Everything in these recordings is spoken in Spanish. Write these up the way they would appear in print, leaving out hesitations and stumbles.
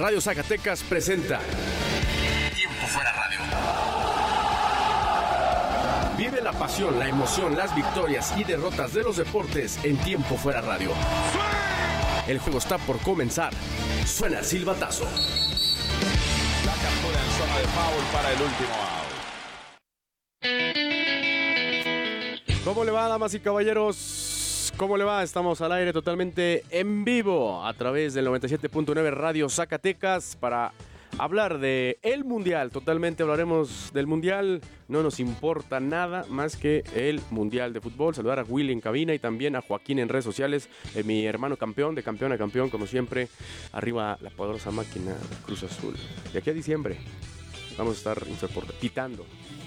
Radio Zacatecas presenta Tiempo Fuera Radio. Vive la pasión, la emoción, las victorias y derrotas de los deportes en Tiempo Fuera Radio. El juego está por comenzar. Suena el silbatazo. La captura en zona de foul para el último out. ¿Cómo le va, damas y caballeros? ¿Cómo le va? Estamos al aire totalmente en vivo a través del 97.9 Radio Zacatecas para hablar de el Mundial. Totalmente hablaremos del Mundial. No nos importa nada más que el Mundial de Fútbol. Saludar a Willy en cabina y también a Joaquín en redes sociales. Mi hermano campeón, de campeón a campeón, como siempre. Arriba la poderosa máquina de Cruz Azul. De aquí a diciembre vamos a estar pitando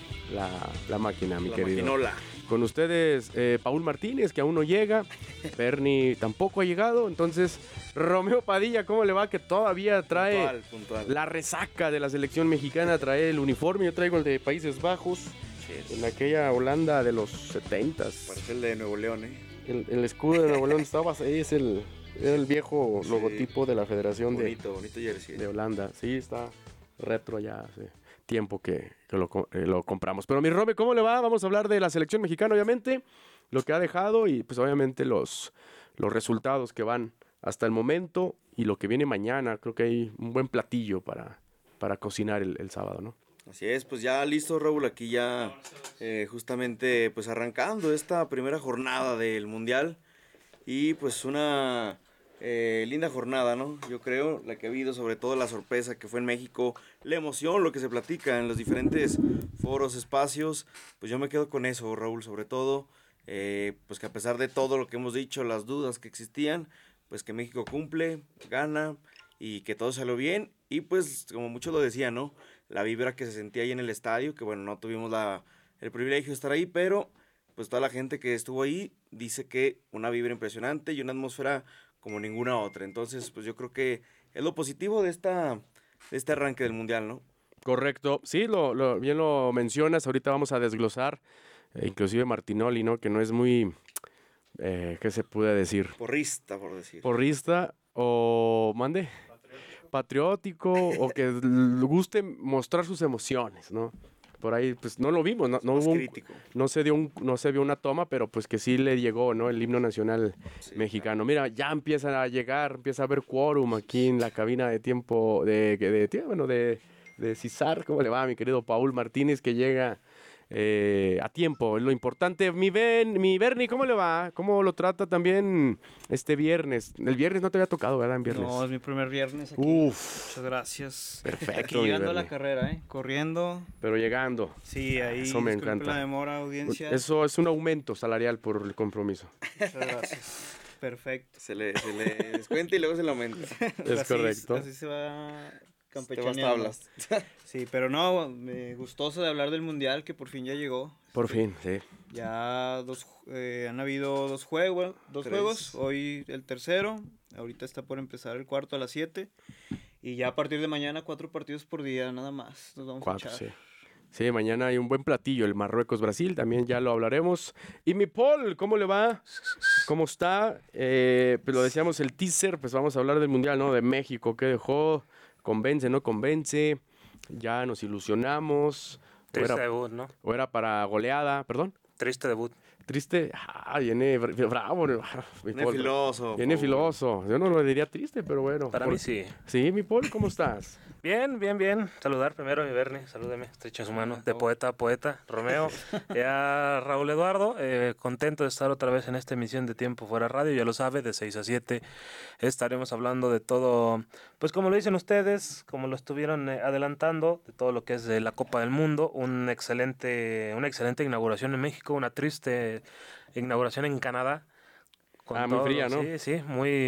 la máquina, mi querido. Maquinola. Con ustedes, Paul Martínez, que aún no llega. Bernie tampoco ha llegado. Entonces, Romeo Padilla, ¿cómo le va? Que todavía trae puntual. la resaca de la selección mexicana. Trae el uniforme, yo traigo el de Países Bajos. En aquella Holanda de los 70s. Parece el de Nuevo León, ¿eh? El escudo de Nuevo León estaba ahí, era el viejo logotipo de la Federación bonito jersey. de Holanda. Sí, está retro ya hace tiempo que lo compramos. Pero mi Rome, ¿cómo le va? Vamos a hablar de la selección mexicana, obviamente, lo que ha dejado y pues obviamente los resultados que van hasta el momento y lo que viene mañana. Creo que hay un buen platillo para cocinar el sábado, ¿no? Así es, pues ya listo, Raúl, aquí ya justamente pues arrancando esta primera jornada del Mundial y pues una linda jornada, ¿no? Yo creo, la que ha habido, sobre todo la sorpresa que fue en México, la emoción, lo que se platica en los diferentes foros, espacios, pues yo me quedo con eso, Raúl, sobre todo, pues que a pesar de todo lo que hemos dicho, las dudas que existían, pues que México cumple, gana y que todo salió bien y pues como muchos lo decían, ¿no? La vibra que se sentía ahí en el estadio, que bueno, no tuvimos el privilegio de estar ahí, pero pues toda la gente que estuvo ahí dice que una vibra impresionante y una atmósfera como ninguna otra. Entonces, pues yo creo que es lo positivo de este arranque del Mundial, ¿no? Correcto. Sí, bien lo mencionas. Ahorita vamos a desglosar, inclusive Martinoli, ¿no? Que no es muy, ¿qué se puede decir? Porrista, por decir. Porrista o, mande, patriótico o que le guste mostrar sus emociones, ¿no? Por ahí, pues no lo vimos, no hubo no se vio una toma, pero pues que sí le llegó, ¿no? El himno nacional mexicano. Claro. Mira, ya empieza a haber quórum aquí en la cabina de tiempo de Cisar. ¿Cómo le va, mi querido Paul Martínez, que llega a tiempo? Es lo importante. Mi Bernie, ¿cómo le va? ¿Cómo lo trata también este viernes? El viernes no te había tocado, ¿verdad? En viernes. No, es mi primer viernes aquí. Uf. Muchas gracias. Perfecto. Aquí llegando a la carrera, corriendo. Pero llegando. Sí, ahí. Eso me encanta. La demora, audiencia. Eso es un aumento salarial por el compromiso. Muchas gracias. Perfecto. Se le descuenta y luego se le aumenta. Es correcto. Así se va campechaneando. Tablas. Sí, pero gustoso de hablar del Mundial que por fin ya llegó. Por fin, sí. Ya han habido dos juegos, hoy el tercero, ahorita está por empezar el cuarto a las 7 y ya a partir de mañana 4 partidos por día nada más, nos vamos a echar. Sí. Sí, mañana hay un buen platillo, el Marruecos-Brasil, también ya lo hablaremos. Y mi Paul, ¿cómo le va? ¿Cómo está? Pues lo decíamos, el teaser, pues vamos a hablar del Mundial, ¿no? De México, ¿qué dejó? ¿Convence, no convence? Ya nos ilusionamos. Triste debut, ¿no? ¿O era para goleada? ¿Perdón? Triste debut. Triste, viene bravo. Viene filoso. Viene filoso. Yo no lo diría triste, pero bueno. Para mí sí. Sí, mi Paul, ¿cómo estás? Bien. Saludar primero a mi Bernie, salúdeme, estrecha su mano, de poeta a poeta, Romeo. Y a Raúl Eduardo, contento de estar otra vez en esta emisión de Tiempo Fuera Radio, ya lo sabe, de 6 a 7 estaremos hablando de todo, pues como lo dicen ustedes, como lo estuvieron adelantando, de todo lo que es de la Copa del Mundo, una excelente inauguración en México, una triste inauguración en Canadá. Muy fría, ¿no? Sí,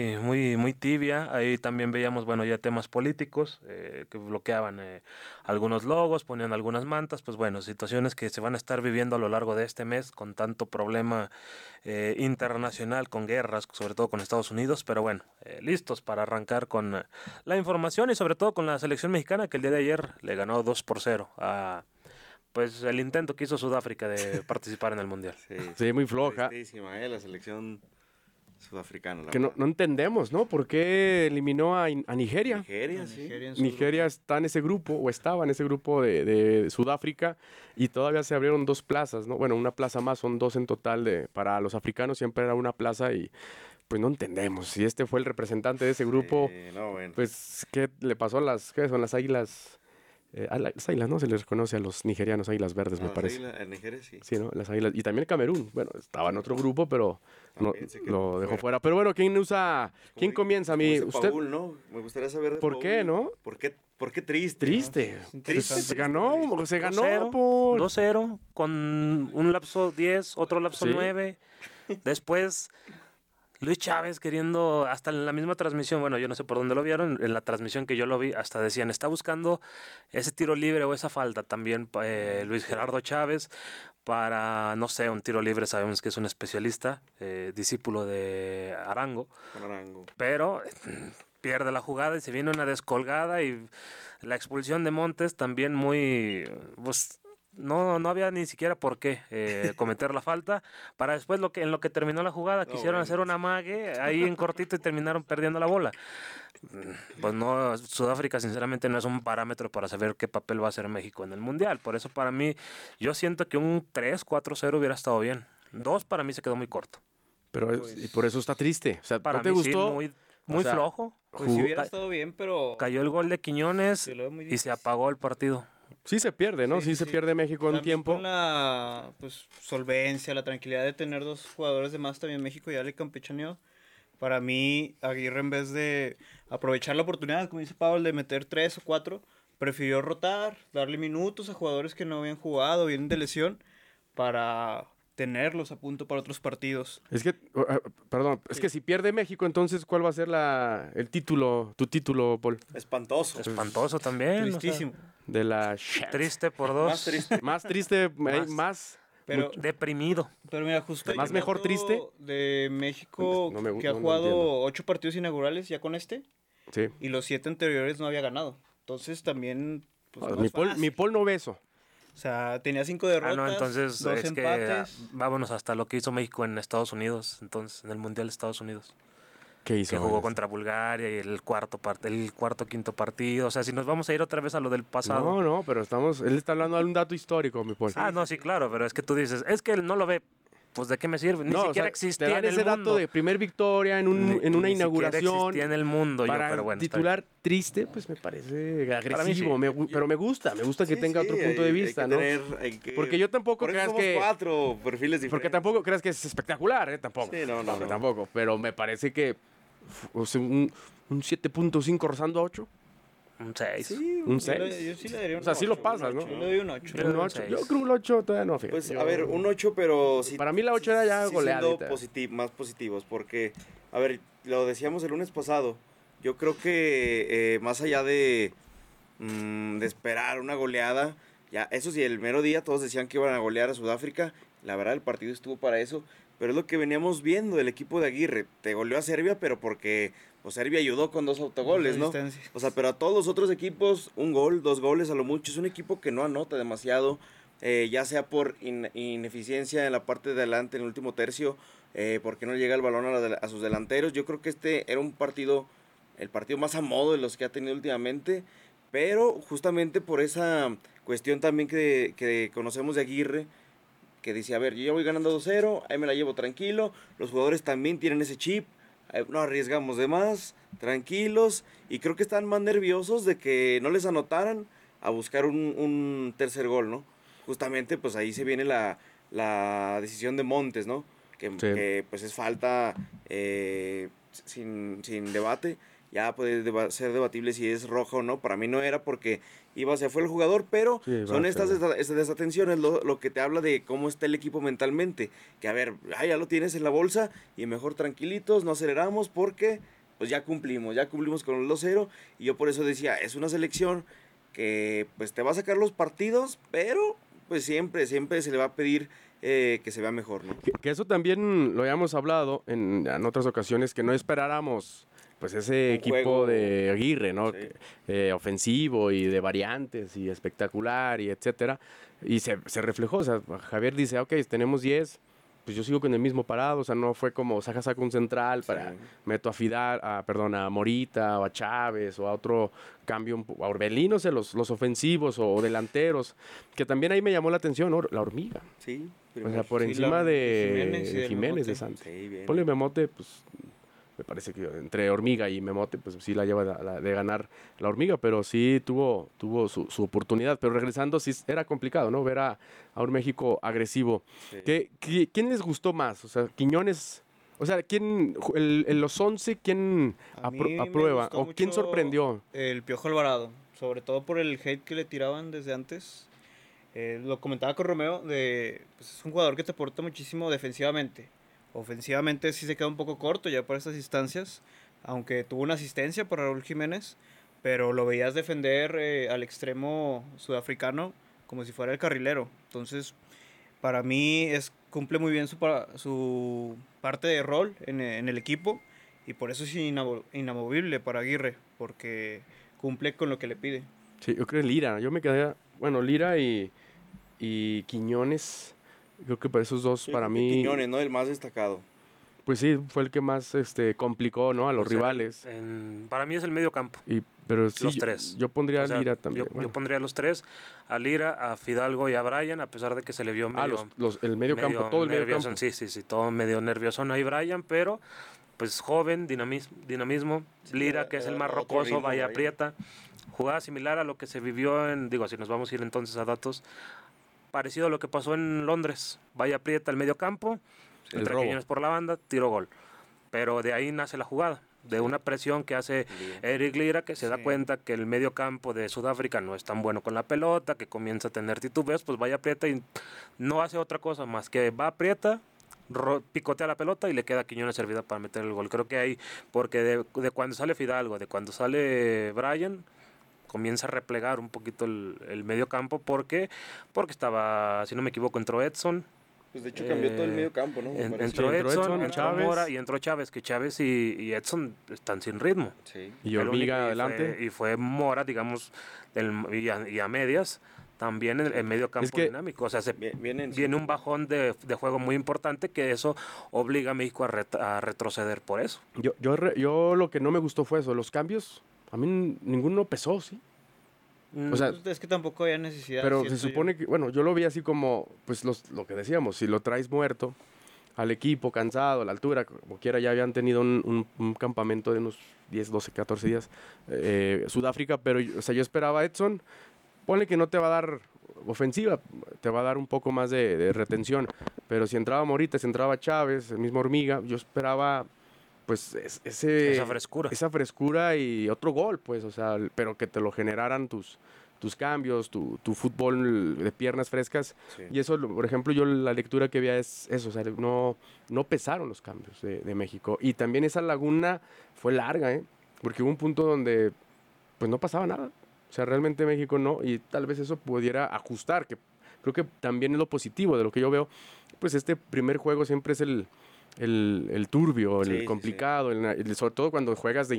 muy tibia. Ahí también veíamos, ya temas políticos que bloqueaban algunos logos, ponían algunas mantas. Pues situaciones que se van a estar viviendo a lo largo de este mes con tanto problema internacional, con guerras, sobre todo con Estados Unidos. Pero listos para arrancar con la información y sobre todo con la selección mexicana que el día de ayer le ganó 2-0 a... Pues el intento que hizo Sudáfrica de participar en el Mundial. Sí, muy floja. La selección Sudafricano. Que no entendemos, ¿no? ¿Por qué eliminó a Nigeria? Nigeria, sí. Nigeria está en ese grupo, o estaba en ese grupo de Sudáfrica, y todavía se abrieron 2 plazas, ¿no? Bueno, una plaza más, son 2 en total para los africanos, siempre era una plaza, y pues no entendemos. Si este fue el representante de ese grupo, pues, ¿qué le pasó ¿qué son las águilas? Las águilas, ¿no? Se les reconoce a los nigerianos águilas verdes, me parece. En Nigeria, sí. Sí, ¿no? Las águilas. Y también Camerún. Bueno, estaba en otro grupo, pero lo dejó fuera. Pero bueno, ¿quién comienza? ¿Usted? Paul, ¿no? Me gustaría saber de ¿Por Paul. qué, no? ¿Por qué triste? Triste. ¿No? Se ganó 2-0, con un lapso 10, otro lapso 9. Después... Luis Chávez queriendo, hasta en la misma transmisión, bueno, yo no sé por dónde lo vieron, en la transmisión que yo lo vi, hasta decían, está buscando ese tiro libre o esa falta también Luis Gerardo Chávez para, no sé, un tiro libre, sabemos que es un especialista, discípulo de Arango, pero pierde la jugada y se viene una descolgada y la expulsión de Montes también muy... Pues, no había ni siquiera por qué cometer la falta. Para después en lo que terminó la jugada quisieron hacer un amague ahí en cortito y terminaron perdiendo la bola. Pues no, Sudáfrica sinceramente no es un parámetro para saber qué papel va a hacer México en el Mundial. Por eso para mí, yo siento que un 3-4-0 hubiera estado bien. 2 para mí se quedó muy corto. Pero y por eso está triste. O sea, para ¿no te mí gustó? Sí, muy flojo. Pues si hubiera estado bien, pero... Cayó el gol de Quiñones y se apagó el partido. Sí se pierde, ¿no? Sí se pierde México en tiempo. Con la solvencia, la tranquilidad de tener 2 jugadores de más, también México ya le campechaneó. Para mí, Aguirre, en vez de aprovechar la oportunidad, como dice Pablo, de meter 3 o 4, prefirió rotar, darle minutos a jugadores que no habían jugado, vienen de lesión, para tenerlos a punto para otros partidos. Es que, es que si pierde México, entonces, ¿cuál va a ser tu título, Paul? Espantoso. Espantoso también. Tristísimo. De la... Triste por 2. Más triste, más... Pero, deprimido. Pero mira, justo más mejor triste de México, que ha jugado 8 partidos inaugurales ya con Sí. Y los 7 anteriores no había ganado. Entonces también... Pues, mi Paul no ve eso. O sea, tenía 5 derrotas, no, entonces 2 empates. Que, vámonos hasta lo que hizo México en Estados Unidos, entonces en el Mundial de Estados Unidos. ¿Qué hizo? Que jugó contra Bulgaria y el cuarto, quinto partido. O sea, si nos vamos a ir otra vez a lo del pasado. No, pero él está hablando de un dato histórico, mi Paul. No, sí, claro, pero es que tú dices, es que él no lo ve. Pues, ¿de qué me sirve? Ni siquiera existía en el mundo. Ese dato de primer victoria en una inauguración. Existía en el mundo. Para titular triste, pues me parece agresivo. Pero me gusta que tenga otro punto de vista, ¿no? Porque yo tampoco creas que... 4 perfiles diferentes. Porque tampoco creas que es espectacular, tampoco. Sí, no. Tampoco. Pero me parece que un 7.5 rozando 8. Un 6. Sí, un 6. Yo sí le daría un 8. O sea, sí lo pasas, ¿no? Yo le doy un 8. Yo creo un 8 todavía no, fíjate. Pues, a ver, un 8, pero... Sí, para mí la 8 era ya goleada. Más positivos, porque, a ver, lo decíamos el lunes pasado, yo creo que más allá de esperar una goleada, ya, eso sí, el mero día todos decían que iban a golear a Sudáfrica, la verdad el partido estuvo para eso, pero es lo que veníamos viendo del equipo de Aguirre, te goleó a Serbia, pero porque... Pues Serbia ayudó con 2 autogoles, ¿no? O sea, pero a todos los otros equipos, 1 gol, 2 goles a lo mucho. Es un equipo que no anota demasiado, ya sea por ineficiencia en la parte de adelante, en el último tercio, porque no llega el balón a sus delanteros. Yo creo que este era el partido más a modo de los que ha tenido últimamente, pero justamente por esa cuestión también que conocemos de Aguirre, que dice, a ver, yo ya voy ganando 2-0, ahí me la llevo tranquilo, los jugadores también tienen ese chip, no arriesgamos de más, tranquilos, y creo que están más nerviosos de que no les anotaran a buscar un tercer gol, ¿no? Justamente, pues ahí se viene la decisión de Montes, ¿no? Que pues es falta sin debate, ya puede ser debatible si es roja o no, para mí no era porque se fue el jugador, pero son estas desatenciones lo que te habla de cómo está el equipo mentalmente, que a ver, ya lo tienes en la bolsa y mejor tranquilitos, no aceleramos porque pues ya cumplimos con el 2-0 y yo por eso decía, es una selección que pues te va a sacar los partidos, pero pues siempre se le va a pedir que se vea mejor, ¿no? Que eso también lo habíamos hablado en otras ocasiones, que no esperáramos pues ese equipo juego de Aguirre, ¿no? Sí. Ofensivo y de variantes y espectacular y etcétera. Y se reflejó, o sea, Javier dice, ok, tenemos 10, pues yo sigo con el mismo parado, o sea, no fue como saco un central para meto a Morita o a Chávez o a otro cambio, a Orbelín, no sé, los ofensivos o delanteros, que también ahí me llamó la atención, ¿no? La Hormiga. Sí. O sea, por encima de Jiménez de Santos. Sí, Ponle Memote, pues me parece que entre Hormiga y Memote, pues sí la lleva de ganar la Hormiga, pero sí tuvo su oportunidad. Pero regresando, sí era complicado, ¿no? Ver a un México agresivo. Sí. ¿Quién les gustó más? O sea, Quiñones, o sea, ¿quién, en los 11, quién aprueba? ¿O quién sorprendió? El Piojo Alvarado, sobre todo por el hate que le tiraban desde antes. Lo comentaba con Romeo, pues es un jugador que te aporta muchísimo defensivamente. Ofensivamente sí se queda un poco corto ya por estas instancias, aunque tuvo una asistencia por Raúl Jiménez, pero lo veías defender al extremo sudafricano como si fuera el carrilero. Entonces, para mí cumple muy bien su parte de rol en el equipo, y por eso es inamovible para Aguirre, porque cumple con lo que le pide. Sí, yo creo que Lira. Yo me quedé, bueno, Lira y Quiñones. Creo que para esos dos, para mí... Quiñones, ¿no? El más destacado. Pues sí, fue el que más complicó, ¿no? A los rivales. Para mí es el medio campo. Pero sí, los tres. Yo pondría a Lira también. Yo pondría a los tres, a Lira, a Fidalgo y a Brian, a pesar de que se le vio medio... el medio campo, todo el medio campo. Sí, todo medio nervioso ahí Brian, pero pues joven, dinamismo. Lira, que es el más rocoso, vaya aprieta. Jugada similar a lo que se vivió si nos vamos a ir entonces a datos, parecido a lo que pasó en Londres. Vaya aprieta el medio campo, entre Quiñones por la banda, tiro gol. Pero de ahí nace la jugada, de una presión que hace Eric Lira, que se da cuenta que el medio campo de Sudáfrica no es tan bueno con la pelota, que comienza a tener titubeos, pues vaya aprieta y no hace otra cosa más que va aprieta, picotea la pelota y le queda a Quiñones servida para meter el gol. Creo que ahí, porque de cuando sale Fidalgo, de cuando sale Brian, comienza a replegar un poquito el medio campo porque estaba, si no me equivoco, entró Edson. Pues de hecho cambió todo el medio campo, ¿no? Entró Edson, entró Mora y entró Chávez, que Chávez y Edson están sin ritmo. Sí. Y Hormiga adelante. Y fue Mora, digamos, y a medias también el medio campo dinámico. O sea, viene un bajón de juego muy importante, que eso obliga a México a retroceder por eso. Yo lo que no me gustó fue eso, los cambios. A mí ninguno pesó, ¿sí? O sea, es que tampoco había necesidad. Pero se supone que, bueno, yo lo vi así como, pues lo que decíamos, si lo traes muerto al equipo, cansado, a la altura, como quiera, ya habían tenido un campamento de unos 10, 12, 14 días, Sudáfrica, pero, o sea, yo esperaba a Edson, ponle que no te va a dar ofensiva, te va a dar un poco más de retención, pero si entraba Morita, si entraba Chávez, el mismo Hormiga, yo esperaba... pues esa frescura y otro gol, pues, o sea, pero que te lo generaran tus cambios, tu fútbol de piernas frescas. Sí. Y eso, por ejemplo, yo la lectura que veía es eso, o sea, no pesaron los cambios de México. Y también esa laguna fue larga, porque hubo un punto donde pues no pasaba nada. O sea, realmente México no, y tal vez eso pudiera ajustar, que creo que también es lo positivo de lo que yo veo. Pues este primer juego siempre es el turbio, el complicado, sobre todo cuando juegas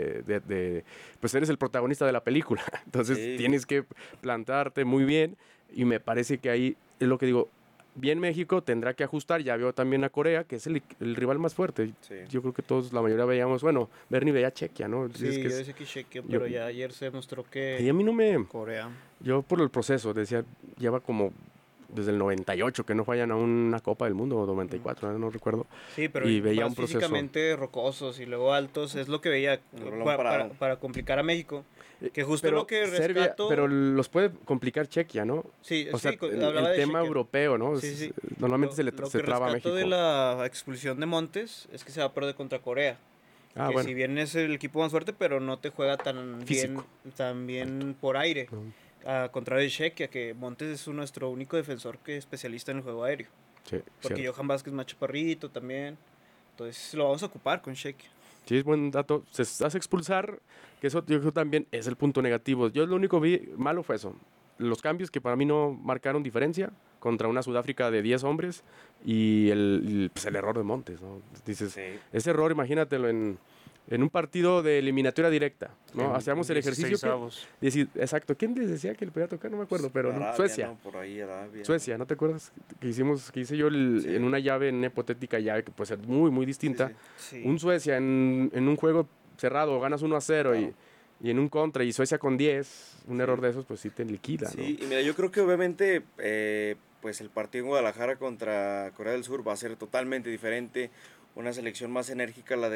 pues eres el protagonista de la película, entonces tienes que plantarte muy bien, y me parece que ahí es lo que digo, bien México tendrá que ajustar. Ya veo también a Corea, que es el rival más fuerte. Yo creo que todos, la mayoría veíamos, bueno, Bernie veía Chequia, ¿no? Sí, yo decía que Chequia, pero ya ayer se demostró que y a mí no me... Corea. Yo por el proceso, decía, lleva como... desde el 98 que no fallan a una Copa del Mundo, o 94, no recuerdo. Sí, pero y veía un proceso físicamente rocosos y luego altos, es lo que veía para complicar a México. Que justo pero lo que Serbia, rescato... pero los puede complicar Chequia, ¿no? Sí, o sea, el de tema europeo, ¿no? Sí. Normalmente se traba a México. Lo que rescato de la expulsión de Montes es que se va a perder contra Corea. Que bueno, si bien es el equipo más fuerte, pero no te juega tan bien por aire. A contrario de Chequia, que Montes es nuestro único defensor que es especialista en el juego aéreo. Sí, porque Johan Vázquez es más chaparrito también. Entonces lo vamos a ocupar con Chequia. Sí, es buen dato. Se hace expulsar, que eso yo creo también es el punto negativo. Yo lo único que vi malo fue eso. Los cambios que para mí no marcaron diferencia contra una Sudáfrica de 10 hombres y el error de Montes, ¿no? Dices, ese error, imagínatelo en en un partido de eliminatoria directa, ¿no? En Hacíamos el ejercicio. 16avos. Exacto. ¿Quién les decía que le podía tocar? No me acuerdo, pero Arabia, Suecia. ¿no? Por ahí, Arabia. Suecia, ¿no te acuerdas? Que hice yo en una llave, en una hipotética llave que puede ser muy, muy distinta. Sí. Un Suecia en un juego cerrado, ganas 1-0 y en un contra, y Suecia con 10, un error de esos, pues sí te liquida, ¿no? Sí, y mira, yo creo que obviamente, pues el partido en Guadalajara contra Corea del Sur va a ser totalmente diferente. Una selección más enérgica, la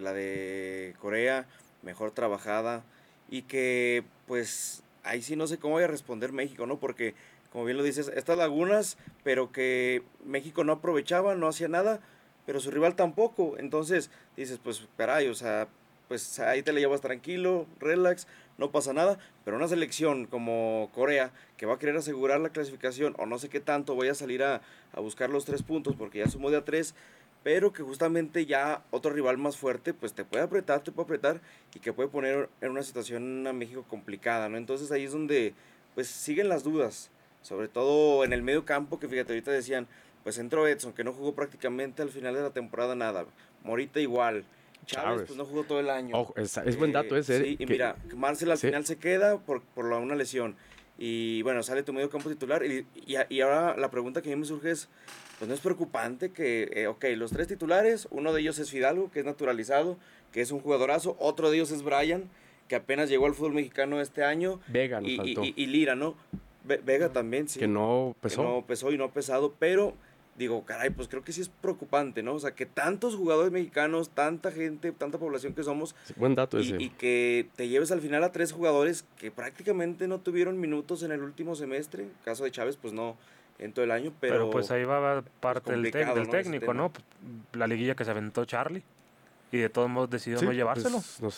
de Corea, mejor trabajada, y que pues ahí sí no sé cómo vaya a responder México, ¿no? Porque, como bien lo dices, estas lagunas, pero que México no aprovechaba, no hacía nada, pero su rival tampoco. Entonces dices, pues caray, o sea, pues ahí te la llevas tranquilo, relax, no pasa nada. Pero una selección como Corea, que va a querer asegurar la clasificación, o no sé qué tanto, voy a salir a buscar los 3 puntos, porque ya sumó de a 3, pero que justamente ya otro rival más fuerte, pues te puede apretar, y que puede poner en una situación a México complicada, ¿no? Entonces ahí es donde, pues, siguen las dudas, sobre todo en el medio campo, que fíjate, ahorita decían, pues entró Edson, que no jugó prácticamente al final de la temporada nada, Morita igual, Chávez pues no jugó todo el año. Ojo, es buen dato ese. Sí, y mira, Marcel al final se queda por una lesión, y bueno, sale tu medio campo titular, y ahora la pregunta que a mí me surge es, pues no es preocupante que, los 3 titulares, uno de ellos es Fidalgo, que es naturalizado, que es un jugadorazo, otro de ellos es Brian, que apenas llegó al fútbol mexicano este año. Vega nos faltó. Y Lira, ¿no? Vega también, sí. Que no pesó. Que no pesó y no ha pesado, pero digo, caray, pues creo que sí es preocupante, ¿no? O sea, que tantos jugadores mexicanos, tanta gente, tanta población que somos. Sí, buen dato ese. Y que te lleves al final a 3 jugadores que prácticamente no tuvieron minutos en el último semestre. Caso de Chávez, pues no en todo el año, pero pues ahí va parte del ¿no? técnico, ¿no? La liguilla que se aventó Charlie y de todos modos decidió no llevárselo. Pues,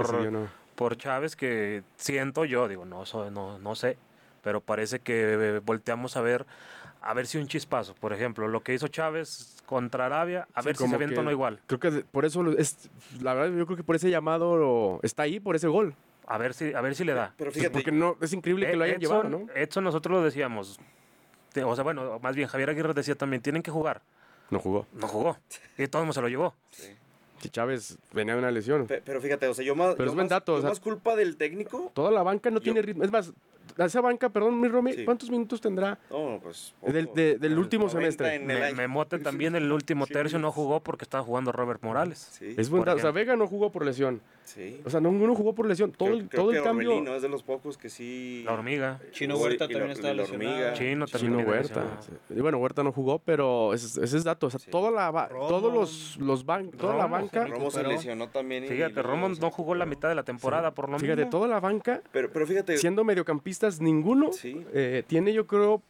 por Chávez, que siento yo, digo, no sé, pero parece que volteamos a ver si un chispazo, por ejemplo, lo que hizo Chávez contra Arabia, a ver si se avienta o no igual. Creo que por eso la verdad, yo creo que por ese llamado está ahí, por ese gol. A ver si le da. Pero fíjate, porque no es increíble que lo hayan llevado, ¿no? Edson nosotros lo decíamos. O sea, bueno, más bien Javier Aguirre decía también, tienen que jugar. No jugó. Y todo el mundo se lo llevó. Sí. Que Chávez venía de una lesión. Pero fíjate, o sea, yo más culpa del técnico. Toda la banca no tiene ritmo. Es más, esa banca, perdón, mi Romy, Sí. ¿cuántos minutos tendrá? No, pues Del último 90 semestre. en el año. Memote también el último tercio no jugó porque estaba jugando Robert Morales. Sí. Es buen por dato. O sea, ejemplo. Vega no jugó por lesión. Sí. O sea, ninguno jugó por lesión. Todo Creo el que cambio. Orbelín, ¿no? Es de los pocos que sí. La hormiga. Chino Huerta Y también estaba la hormiga. lesionado. Chino también Chino viene Huerta. lesionado. Sí. Y bueno, Huerta no jugó, pero ese es dato. O sea, Sí. toda la Romo. toda la Romo, banca. Romo se recuperó. lesionó también. Fíjate, Romo no jugó la mitad de la temporada por lo Fíjate, mismo. toda la banca, Pero fíjate. siendo mediocampistas, ninguno Sí. tiene, yo creo,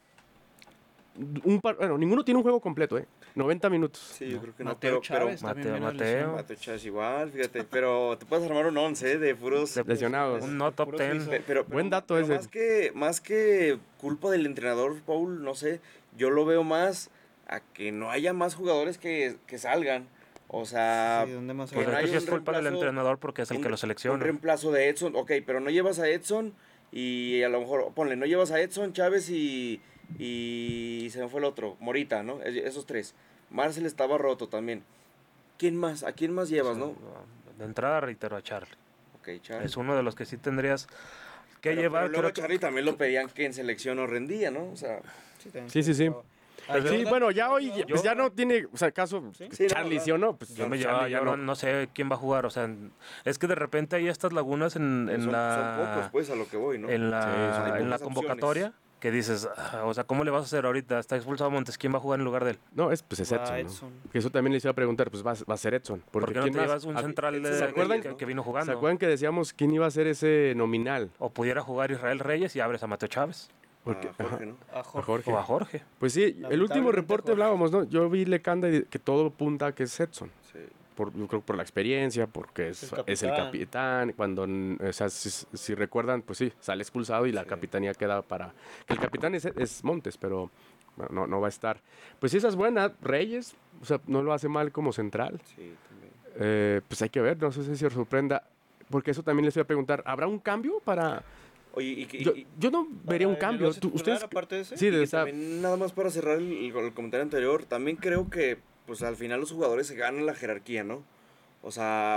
ninguno tiene un juego completo, 90 minutos. Sí, yo creo que no. Mateo Pero Chávez también viene Mateo. lesionado. Mateo Chávez igual, fíjate. Pero te puedes armar un 11 de puros. Lesionados. Un no top Puro 10. suizo. Pero Buen dato pero ese. más que culpa del entrenador, Paul, no sé, yo lo veo más a que no haya más jugadores que salgan. O sea, Sí, ¿dónde más Pues no es hay que sí un es culpa del reemplazo- entrenador porque es el que lo un selecciona. reemplazo de Edson, ok, pero no llevas a Edson y a lo mejor, ponle, no llevas a Edson, Chávez y se me fue el otro, Morita, ¿no? Esos 3. Marcel estaba roto también. ¿Quién más? ¿A quién más llevas, no? De entrada reitero a Charlie. Ok, Charlie. Es uno de los que sí tendrías que llevar. Pero luego creo que- Charlie también lo pedían que en selección no rendía, ¿no? O sea, Sí. Sí, bueno, ya hoy pues Yo- ya no tiene, o sea, caso Sí, Charlie, no, ¿sí o no? Pues Yo me Charlie llevaba, ya yo no sé quién va a jugar, o sea, es que de repente hay estas lagunas en son la pocos, pues, a lo que voy, ¿no? en Sí, la, son en la pocas convocatoria opciones. que dices, o sea, ¿cómo le vas a hacer ahorita? Está expulsado Montes, ¿quién va a jugar en lugar de él? No, es Edson, ¿no? Edson. Que eso también les iba a preguntar, pues va a ser Edson. ¿Por qué no ¿quién te más? llevas un central ¿se acuerdan? que vino ¿Se jugando? acuerdan que decíamos quién iba a ser ese nominal? O pudiera jugar Israel Reyes y abres a Mateo Chávez Porque, A Jorge, ¿no? A a Jorge. Jorge. o a Jorge. Pues sí, el último Lamentablemente, reporte Jorge. hablábamos, ¿no? Yo vi Lecanda y que todo apunta a que es Edson. Sí. Yo creo por la experiencia, porque es el capitán. Cuando, o sea, si recuerdan, pues sí, sale expulsado y la capitanía queda para... Que el capitán es Montes, pero bueno, no va a estar. Pues sí, esa es buena. Reyes, o sea, no lo hace mal como central. Sí, también. Pues hay que ver, no sé si os sorprenda. Porque eso también les voy a preguntar. ¿Habrá un cambio para...? Oye, Yo no vería un cambio. ¿Ustedes? Aparte de ese? Sí, y esa- también nada más para cerrar el comentario anterior, también creo que pues al final los jugadores se ganan la jerarquía, ¿no? O sea,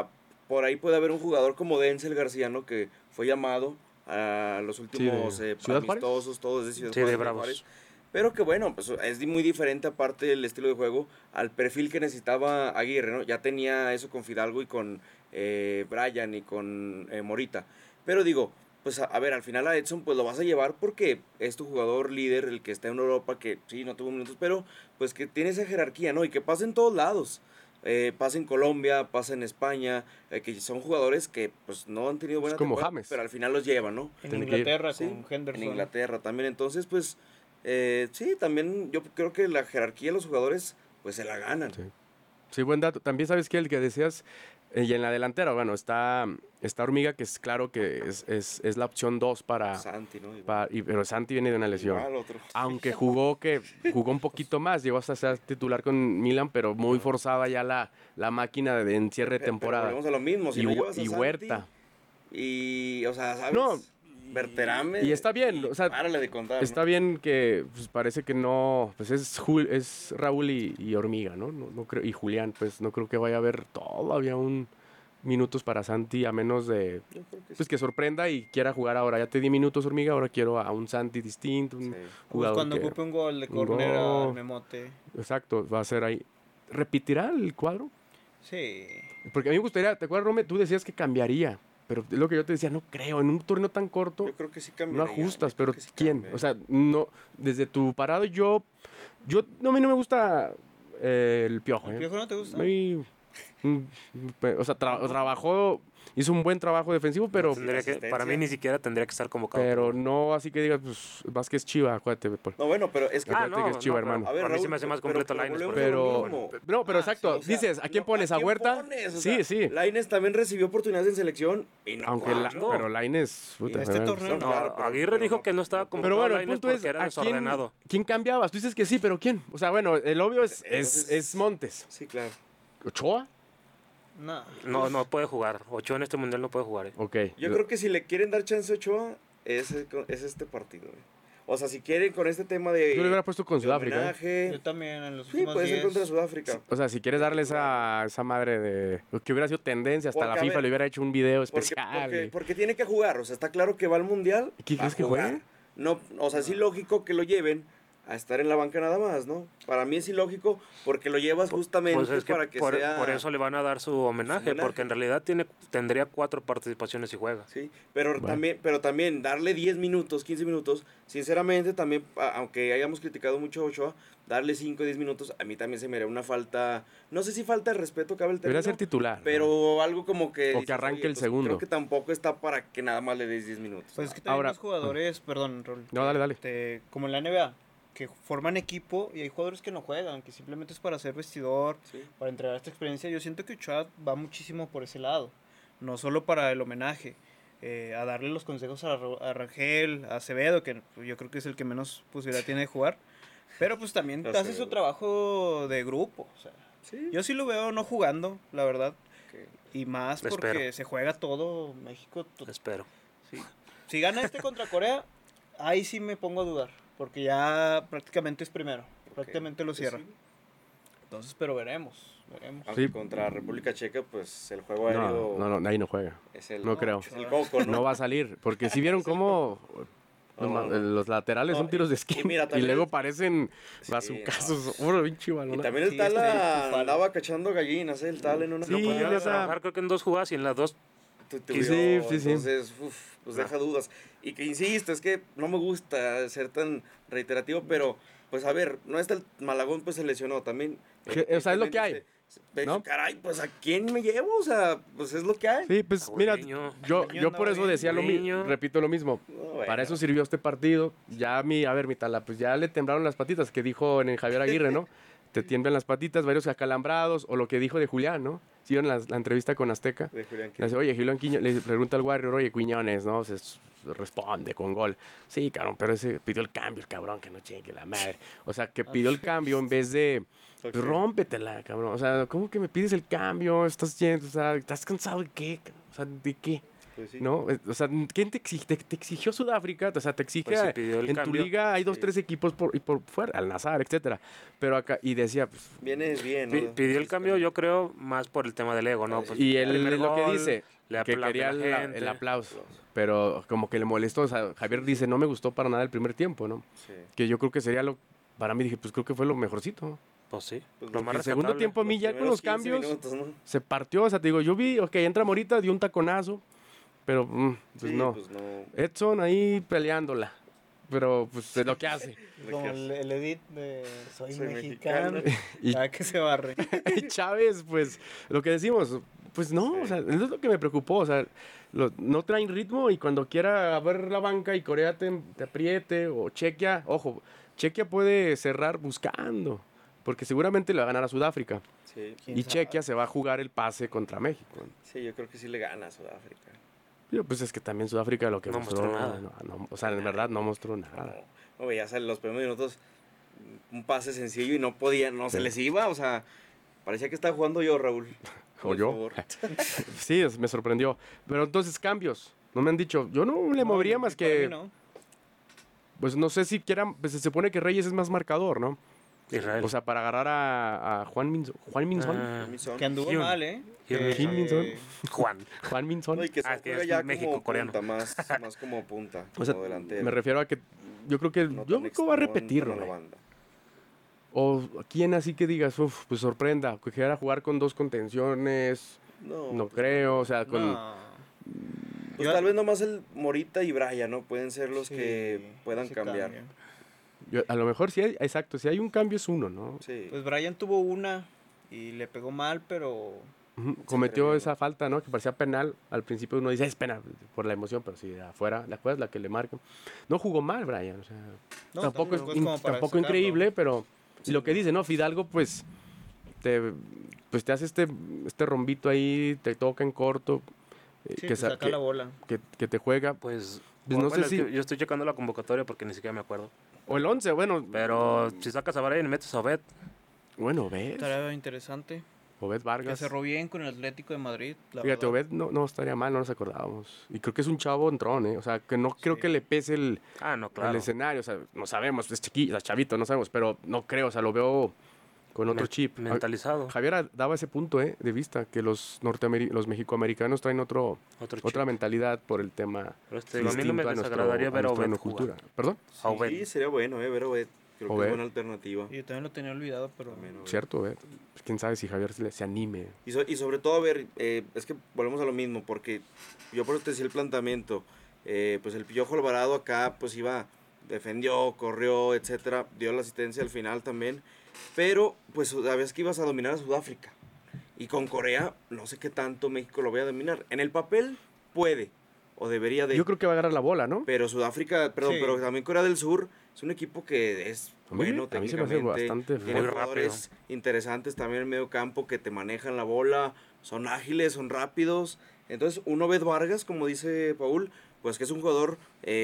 por ahí puede haber un jugador como Denzel García, ¿no? Que fue llamado a los últimos amistosos, todos de Ciudad Sí, de Bravos. Juárez. Pero que bueno, pues es muy diferente aparte del estilo de juego al perfil que necesitaba Aguirre, ¿no? Ya tenía eso con Fidalgo y con Brian y con Morita. Pero digo, pues a ver, al final a Edson pues lo vas a llevar porque es tu jugador líder, el que está en Europa, que sí, no tuvo minutos, pero pues que tiene esa jerarquía, ¿no? Y que pasa en todos lados. Pasa en Colombia, pasa en España, que son jugadores que pues no han tenido buena como temporada, James, pero al final los llevan, ¿no? En Inglaterra Sí, con Henderson. en Inglaterra también, entonces pues sí, también yo creo que la jerarquía de los jugadores pues se la ganan. Sí, buen dato. También sabes que el que decías, y en la delantera, bueno, está Hormiga, que es claro que es la opción 2 para... Santi, ¿no? pero Santi viene de una lesión. Igual otro. Aunque jugó un poquito más, llegó hasta ser titular con Milan, pero muy forzada ya la máquina de encierre de temporada. Pero volvemos a lo mismo, si y no llevas a y Santi, Huerta. Y, o sea, ¿sabes? No, Berterame. y está bien, o sea, párale de contar, está ¿no? bien que pues, parece que no, pues es Raúl y Hormiga, ¿no? No creo, y Julián, pues no creo que vaya a haber todavía minutos para Santi, a menos de Yo creo que pues que sorprenda y quiera jugar ahora. Ya te di minutos, Hormiga, ahora quiero a un Santi distinto, un Sí. jugador Cuando que... ocupe un gol de un córner gol. al Memote. Exacto, va a ser ahí. ¿Repetirá el cuadro? Sí. Porque a mí me gustaría, ¿te acuerdas, Rome? Tú decías que cambiaría, pero es lo que yo te decía, no creo, en un torneo tan corto Yo creo que sí no cambiaría. ajustas, yo creo pero que sí ¿quién? cambia. O sea, no, desde tu parado no, a mí no me gusta el Piojo. ¿El Piojo no te gusta? A mí, o sea, trabajó, hizo un buen trabajo defensivo, pero Para mí ni siquiera tendría que estar convocado. pero no así que digas, pues, más que es Chiva, acuérdate. No, bueno, pero es que... Acuérdate que es Chiva, hermano. A ver, a mí se Raúl, me hace más pero- completo pero Lainez. volvemos Pero, a lo mismo. no, pero exacto, sí, o sea, dices, ¿a quién no, pones? ¿A Huerta? pones? O Sí, sea, sí. Lainez también recibió oportunidades en selección y no Aunque cuajó. pero Lainez, puta, Y este ¿verdad? torneo No, Claro, pero- Aguirre pero dijo no- que no estaba Pero convocado bueno, a el Lainez punto es, porque era ¿a quién, desordenado. quién cambiabas? Tú dices que sí, pero ¿quién? O sea, bueno, el obvio es Entonces- Montes. Sí, claro. ¿Ochoa? No. No puede jugar. Ochoa en este mundial no puede jugar. Ok. Yo creo que si le quieren dar chance a Ochoa, es este partido. O sea, si quieren con este tema de... Yo le hubiera puesto con de Sudáfrica. homenaje, Yo también en los sí, últimos puede ser 10. contra Sudáfrica. O sea, si quieres darle esa madre de... Lo que hubiera sido tendencia, hasta Porque, la a FIFA ver, le hubiera hecho un video Porque, especial. porque tiene que jugar, o sea, está claro que va al Mundial. ¿Quién va a crees que jugar. juegue? No, o sea, sí lógico que lo lleven a estar en la banca nada más, ¿no? Para mí es ilógico porque lo llevas justamente Pues es que para que por sea... eso le van a dar su homenaje, homenaje. porque en realidad tendría 4 participaciones y juega. Sí, pero también darle 10 minutos, 15 minutos, sinceramente también, aunque hayamos criticado mucho a Ochoa, darle 5 o 10 minutos, a mí también se me haría una falta, no sé si falta de respeto cabe el término, Debería ser titular. ¿no? pero algo como que... O que dices, arranque "Oye, el pues, segundo". Creo que tampoco está para que nada más le des 10 minutos. Pues es que también Ahora- los jugadores, perdón, Raúl, No, dale. como en la NBA, que forman equipo y hay jugadores que no juegan, que simplemente es para hacer vestidor, Sí. para entregar esta experiencia. Yo siento que Ochoa va muchísimo por ese lado, no solo para el homenaje, a darle los consejos a Rangel, a Acevedo, que yo creo que es el que menos posibilidad tiene de jugar, pero pues también hace Acevedo. su trabajo de grupo. O sea, Sí. yo sí lo veo no jugando, la verdad, Ok. y más Espero. porque se juega todo México. Espero. Si gana este contra Corea, ahí sí me pongo a dudar, porque ya prácticamente es primero, prácticamente lo cierra. Sí. Entonces, pero veremos. Aunque Sí. contra República Checa, pues el juego aéreo No, ahí no juega. es el... No creo. es el coco, ¿no? No va a salir, porque si vieron cómo los laterales No, son tiros de y esquina mira, y también- luego parecen Sí, bazucazos. Oro, pinche Y balón. también el Sí, Tala este, andaba cachando gallinas, el Tala en una Sí, Lo campaña. podía o sea- trabajar creo que en 2 jugadas y en las 2 tuiteó, Sí. Entonces, pues deja dudas. Y que insisto, es que no me gusta ser tan reiterativo, pero pues a ver, no está el Malagón, pues se lesionó también. O sea, es lo que hay, ¿no? Caray, pues ¿a quién me llevo? O sea, pues es lo que hay. Sí, pues Ah, mira, Niño. yo por eso decía lo mismo, Niño. repito lo mismo. No, bueno. Para eso sirvió este partido. Ya mi Tala, pues ya le temblaron las patitas, que dijo en el Javier Aguirre, ¿no? Te tiemblan las patitas, varios acalambrados, o lo que dijo de Julián, ¿no? Sí, en la entrevista con Azteca. De Julián Le dice, oye, Julián Quiñones, le pregunta al Warrior, oye, Quiñones, ¿no? Responde con gol. Sí, cabrón, pero ese pidió el cambio, el cabrón, que no chingue la madre. O sea, que pidió el cambio en vez de, pues, Ok. rómpetela, cabrón. O sea, ¿cómo que me pides el cambio? ¿Estás cansado de qué? O sea, ¿de qué? Pues sí. ¿No? O sea, ¿quién te exigió Sudáfrica? O sea, te exige Pues sí, pidió el en tu cambio. liga hay 2-3 equipos por fuera, Al Nassr, etcétera. Pero acá, y decía, pues, Vienes bien, ¿no? Pidió el cambio, yo creo, más por el tema del ego, ¿no? Pues, y primer lo que gol, dice, le que aplaude quería la gente. el aplauso. Pero como que le molestó. O sea, Javier dice, no me gustó para nada el primer tiempo, ¿no? Sí. Que yo creo que sería para mí dije, pues creo que fue lo mejorcito. Pues sí, Pues lo más El segundo rescatable. tiempo a mí Los ya con primeros los 15 cambios minutos, ¿no? se partió. O sea, te digo, yo vi, ok, entra Morita, dio un taconazo, pero pues Sí, no. pues no. Edson ahí peleándola. Pero pues es lo que hace. Como el edit de Soy Soy mexicano. mexicano. Y Ah, que se barre. y Chávez, pues, lo que decimos, pues no, Sí. o sea, eso es lo que me preocupó, o sea, no traen ritmo y cuando quiera ver la banca y Corea te apriete o Chequia, ojo, Chequia puede cerrar buscando, porque seguramente le va a ganar a Sudáfrica Sí. ¿Quién y sabe? Chequia se va a jugar el pase contra México. Sí, yo creo que sí le gana a Sudáfrica. Pues es que también Sudáfrica lo que No mostró, mostró nada. o sea, en verdad no mostró nada. No, veías en los primeros minutos un pase sencillo y no podía, no se les iba, o sea, parecía que estaba jugando yo, Raúl. ¿O Por yo? favor. Sí, me sorprendió. Pero entonces cambios, no me han dicho, yo no le movería más Para mí que, no. pues no sé si quieran, pues se supone que Reyes es más marcador, ¿no? Israel. O sea, para agarrar a Juan Minzón. Ah, Que anduvo Hyun. mal, ¿eh? Hyun Kim Min-son. Juan. Juan Minzón. No, y que se Ah, que juega es ya México, como coreano. punta, más como punta, O sea, como delantero. me refiero a que yo creo que No yo tan creo que va a no repetir, tan a la güey. banda. O quién así que digas, uff, pues sorprenda, que quiera jugar con 2 contenciones, no pues, creo, o sea, con No. Pues Yo- tal vez nomás el Morita y Brian, ¿no? Pueden ser los Sí, que puedan sí cambiar. cambian. a lo mejor sí hay, exacto, si hay un cambio es uno, ¿no? Sí. Pues Brian tuvo una y le pegó mal, pero Ujú, cometió atrevió, esa ¿no? falta, ¿no? Que parecía penal. Al principio uno dice, es penal por la emoción, pero si de afuera, ¿la acuerdas? La que le marcan. No jugó mal, Brian, o sea, No, tampoco, tampoco es como para tampoco sacarlo. increíble, pero y lo que dice, ¿no? Fidalgo, pues te hace este rombito ahí, te toca en corto, sí, que, te sa- saca que- la bola. que te juega. Pues, Pues no bueno, sé es si- que yo estoy checando la convocatoria porque ni siquiera me acuerdo. O el 11, bueno, Pero si sacas a Brian y metes a Obed, Obed, Estaría interesante. Obed Que Vargas. cerró bien con el Atlético de Madrid. La Fíjate, verdad. Obed no estaría mal, no nos acordábamos. Y creo que es un chavo entrón, ¿eh? O sea, que no creo que le pese el no, claro. escenario. O sea, no sabemos, es chiquito, es chavito, no sabemos, pero no creo, o sea, lo veo con otro Men- chip. mentalizado. Javier daba ese punto, de vista, que los mexicoamericanos traen Otro otra chip. mentalidad por el tema Pero a mí no me distinto desagradaría ver a nuestra Obed cultura. jugar. ¿Perdón? A Obed. Sí, sería bueno, ver a Obed. Creo que Obed. es buena alternativa. Y yo también lo tenía olvidado, pero También, Obed. Cierto, Obed. Pues, quién sabe si Javier se anime. Y sobre todo, a ver, es que volvemos a lo mismo, porque yo por eso te decía el planteamiento. Pues el Piojo Alvarado acá, pues defendió, corrió, etcétera, dio la asistencia al final también. Pero, pues sabías que ibas a dominar a Sudáfrica. Y con Corea, no sé qué tanto México lo vaya a dominar. En el papel, puede, o debería de. Yo creo que va a agarrar la bola, ¿no? Pero Sudáfrica, perdón, Sí. pero también Corea del Sur es un equipo que es A mí- bueno a mí se me hace técnicamente. bastante Tiene muy jugadores interesantes también en el medio campo que te manejan la bola, son ágiles, son rápidos. Entonces, uno ve Vargas, como dice Paul, pues que es un jugador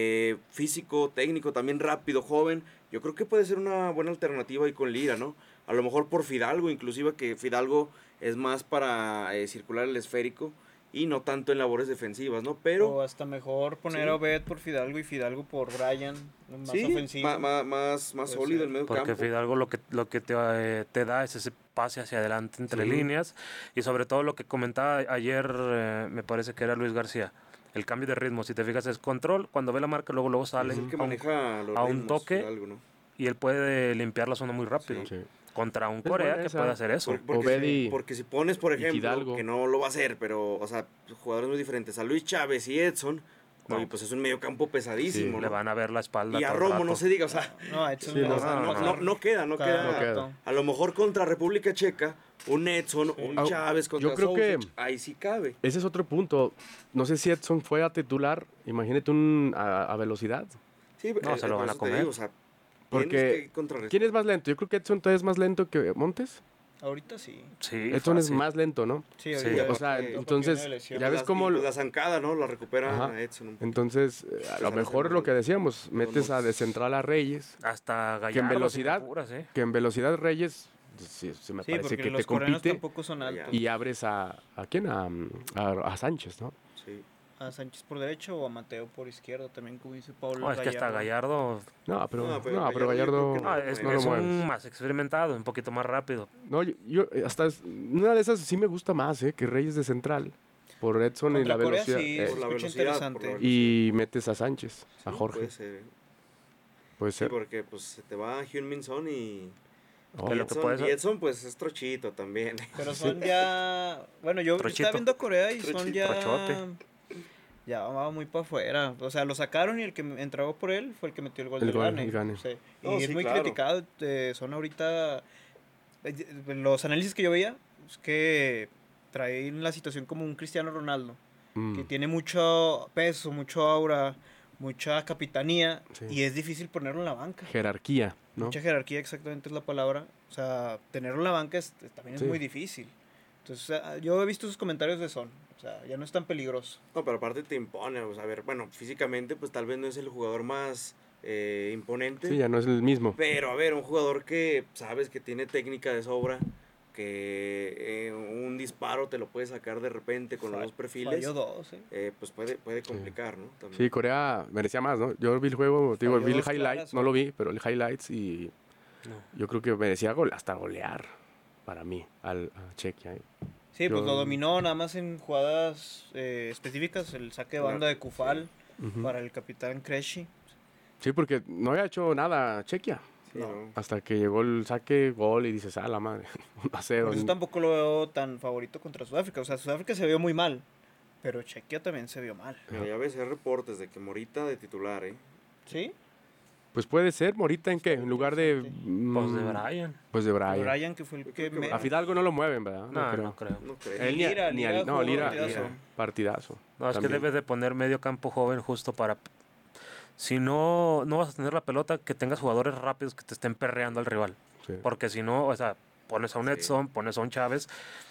físico, técnico, también rápido, joven. Yo creo que puede ser una buena alternativa ahí con Lira, ¿no? A lo mejor por Fidalgo, inclusive que Fidalgo es más para circular el esférico y no tanto en labores defensivas, ¿no? Pero o hasta mejor poner Sí. a Obed por Fidalgo y Fidalgo por Brian, más sí, ofensivo. más Puede sólido ser. el medio Porque campo. Fidalgo lo que te da es ese pase hacia adelante entre Sí. líneas y sobre todo lo que comentaba ayer, me parece que era Luis García, el cambio de ritmo, si te fijas es control, cuando ve la marca luego sale Es el que a un- maneja los a un ritmos, toque. Fidalgo, ¿no? y él puede limpiar la zona muy rápido. Sí. Contra un Es Corea buena que esa. puede hacer eso. Porque, Obed y- porque si pones, por ejemplo, Fidalgo. que no lo va a hacer, pero, o sea, jugadores muy diferentes, a Luis Chávez y Edson, No. oye, pues es un medio campo pesadísimo, Sí, Le ¿no? van a ver la espalda Y a todo el Romo, rato. no se diga, o sea, No, ha hecho Sí, no, o sea, no queda. No queda. A lo mejor contra República Checa, un Edson, un Ah, Chávez contra yo creo que- Soucek, ahí sí cabe. Ese es otro punto. No sé si Edson fue a titular. Imagínate a velocidad. Sí, No, se lo por van a eso te comer. digo, o sea, Porque, tienes que contrarrestar. ¿quién es más lento? Yo creo que Edson todavía es más lento que Montes. Ahorita sí. Sí, Edson es fácil. más lento, ¿no? Sí, Sí, ahorita o sea, porque entonces, viene de lesión. ya ves cómo- La zancada, ¿no? La recupera Ajá. Edson. un poco. Entonces, a lo mejor lo que decíamos, metes a de central a Reyes, Hasta Gallardo. que en sin velocidad, apuras, ¿eh? Reyes, sí, se me Sí, parece porque que te los coreanos compite tampoco son altos. y abres a quién, a Sánchez, ¿no? Sí. a Sánchez por derecha o a Mateo por izquierda, también como dice Pablo. No, es que hasta Gallardo No, pero Gallardo Gallardo yo creo que es, no lo es mueves. un más experimentado, un poquito más rápido. No, yo hasta una de esas sí me gusta más, que Reyes de central. Por Edson y Contra la Corea velocidad. sí, por se la escucha velocidad, interesante. por la Y metes a Sánchez, a Sí, Jorge. puede ser. Puede Sí, ser. porque pues se te va Heung-min Son y... Oh, Que lo que puede y ser- Edson pues es trochito también. Pero son ya... Bueno, yo Trochito. estaba viendo a Corea y son Trochito. ya... Trochote. Ya va muy para afuera. O sea, lo sacaron y el que entró por él fue el que metió el gol El del gol, Gane. el Gane. Sí. No, Y es sí, muy claro. criticado. Son ahorita... Los análisis que yo veía es que traen la situación como un Cristiano Ronaldo. Mm. Que tiene mucho peso, mucho aura, mucha capitanía. Sí. Y es difícil ponerlo en la banca. Jerarquía, ¿no? Mucha jerarquía exactamente es la palabra. O sea, tenerlo en la banca también es Sí. muy difícil. Entonces, yo he visto sus comentarios de Son. O sea, ya no es tan peligroso. No, pero aparte te impone, o sea, a ver, bueno, físicamente pues tal vez no es el jugador más imponente. Sí, ya no es el mismo. Pero a ver, un jugador que sabes que tiene técnica de sobra, que un disparo te lo puede sacar de repente con los dos perfiles, Falló dos, pues puede complicar, ¿no? También. Sí, Corea merecía más, ¿no? Yo vi el juego, te digo, Falló vi el dos highlight, claras, no lo vi, pero el highlights y No. yo creo que merecía hasta golear para mí a Chequia. Sí, pues Yo- lo dominó nada más en jugadas específicas. El saque de banda de Kufal Ujú. para el capitán Kreshi. Sí, porque no había hecho nada Chequia. Sí, ¿no? Hasta que llegó el saque, gol y dices, la madre, 1-0. Por eso tampoco lo veo tan favorito contra Sudáfrica. O sea, Sudáfrica se vio muy mal. Pero Chequia también se vio mal. Mira, ya ves, hay reportes de que Morita de titular, ¿eh? ¿Sí? Pues puede ser, Morita, ¿en qué? En lugar de... Pues de Brian. Pues de Brian. Brian, que fue el que creo que me... A Fidalgo no lo mueven, ¿verdad? No creo. No creo. Él Lira, ni Lira no, jugó Lira, partidazo. partidazo. No, es que También. debes de poner medio campo joven justo para... Si no vas a tener la pelota, que tengas jugadores rápidos que te estén perreando al rival. Sí. Porque si no, o sea, pones a un Sí. Edson, pones a un Chávez,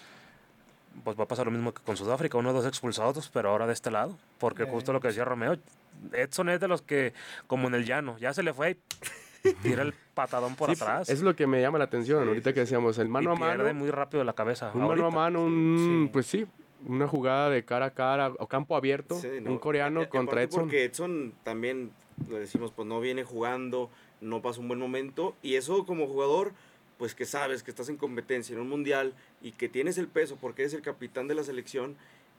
pues va a pasar lo mismo que con Sudáfrica, 1 o 2 expulsados, pero ahora de este lado. Porque justo lo que decía Romeo, Edson es de los que, como en el llano, ya se le fue y tira el patadón por Sí, atrás. es lo que me llama la atención. Ahorita que decíamos, el mano y a mano. pierde muy rápido la cabeza. Un mano a ahorita. mano, Sí. pues sí, una jugada de cara a cara o campo abierto, Sí, no. un coreano Y contra aparte Edson. Porque Edson también, lo decimos, pues no viene jugando, no pasa un buen momento. Y eso como jugador, pues que sabes que estás en competencia en un mundial y que tienes el peso porque eres el capitán de la selección,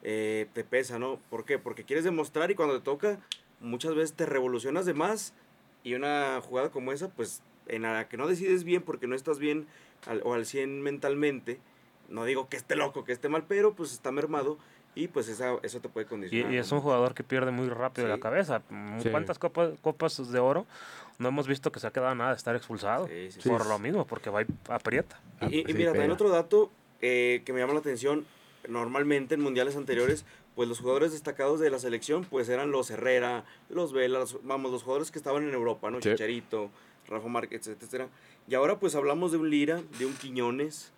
te pesa, ¿no? ¿Por qué? Porque quieres demostrar y cuando te toca, muchas veces te revolucionas de más y una jugada como esa, pues en la que no decides bien porque no estás bien o al 100 mentalmente, no digo que esté loco, que esté mal, pero pues está mermado y pues eso te puede Y, condicionar. y es ¿no? un jugador que pierde muy rápido Sí. la cabeza. Sí. ¿Cuántas copas de oro no hemos visto que se ha quedado nada de estar expulsado? Sí, sí, Por sí. lo mismo, porque va y aprieta. Y Sí, mira, también pega. otro dato que me llama la atención, normalmente en mundiales anteriores, pues los jugadores destacados de la selección, pues eran los Herrera, los Vela, los jugadores que estaban en Europa, ¿no? Sí. Chicharito, Rafa Márquez, etcétera. Y ahora pues hablamos de un Lira, de un Quiñones,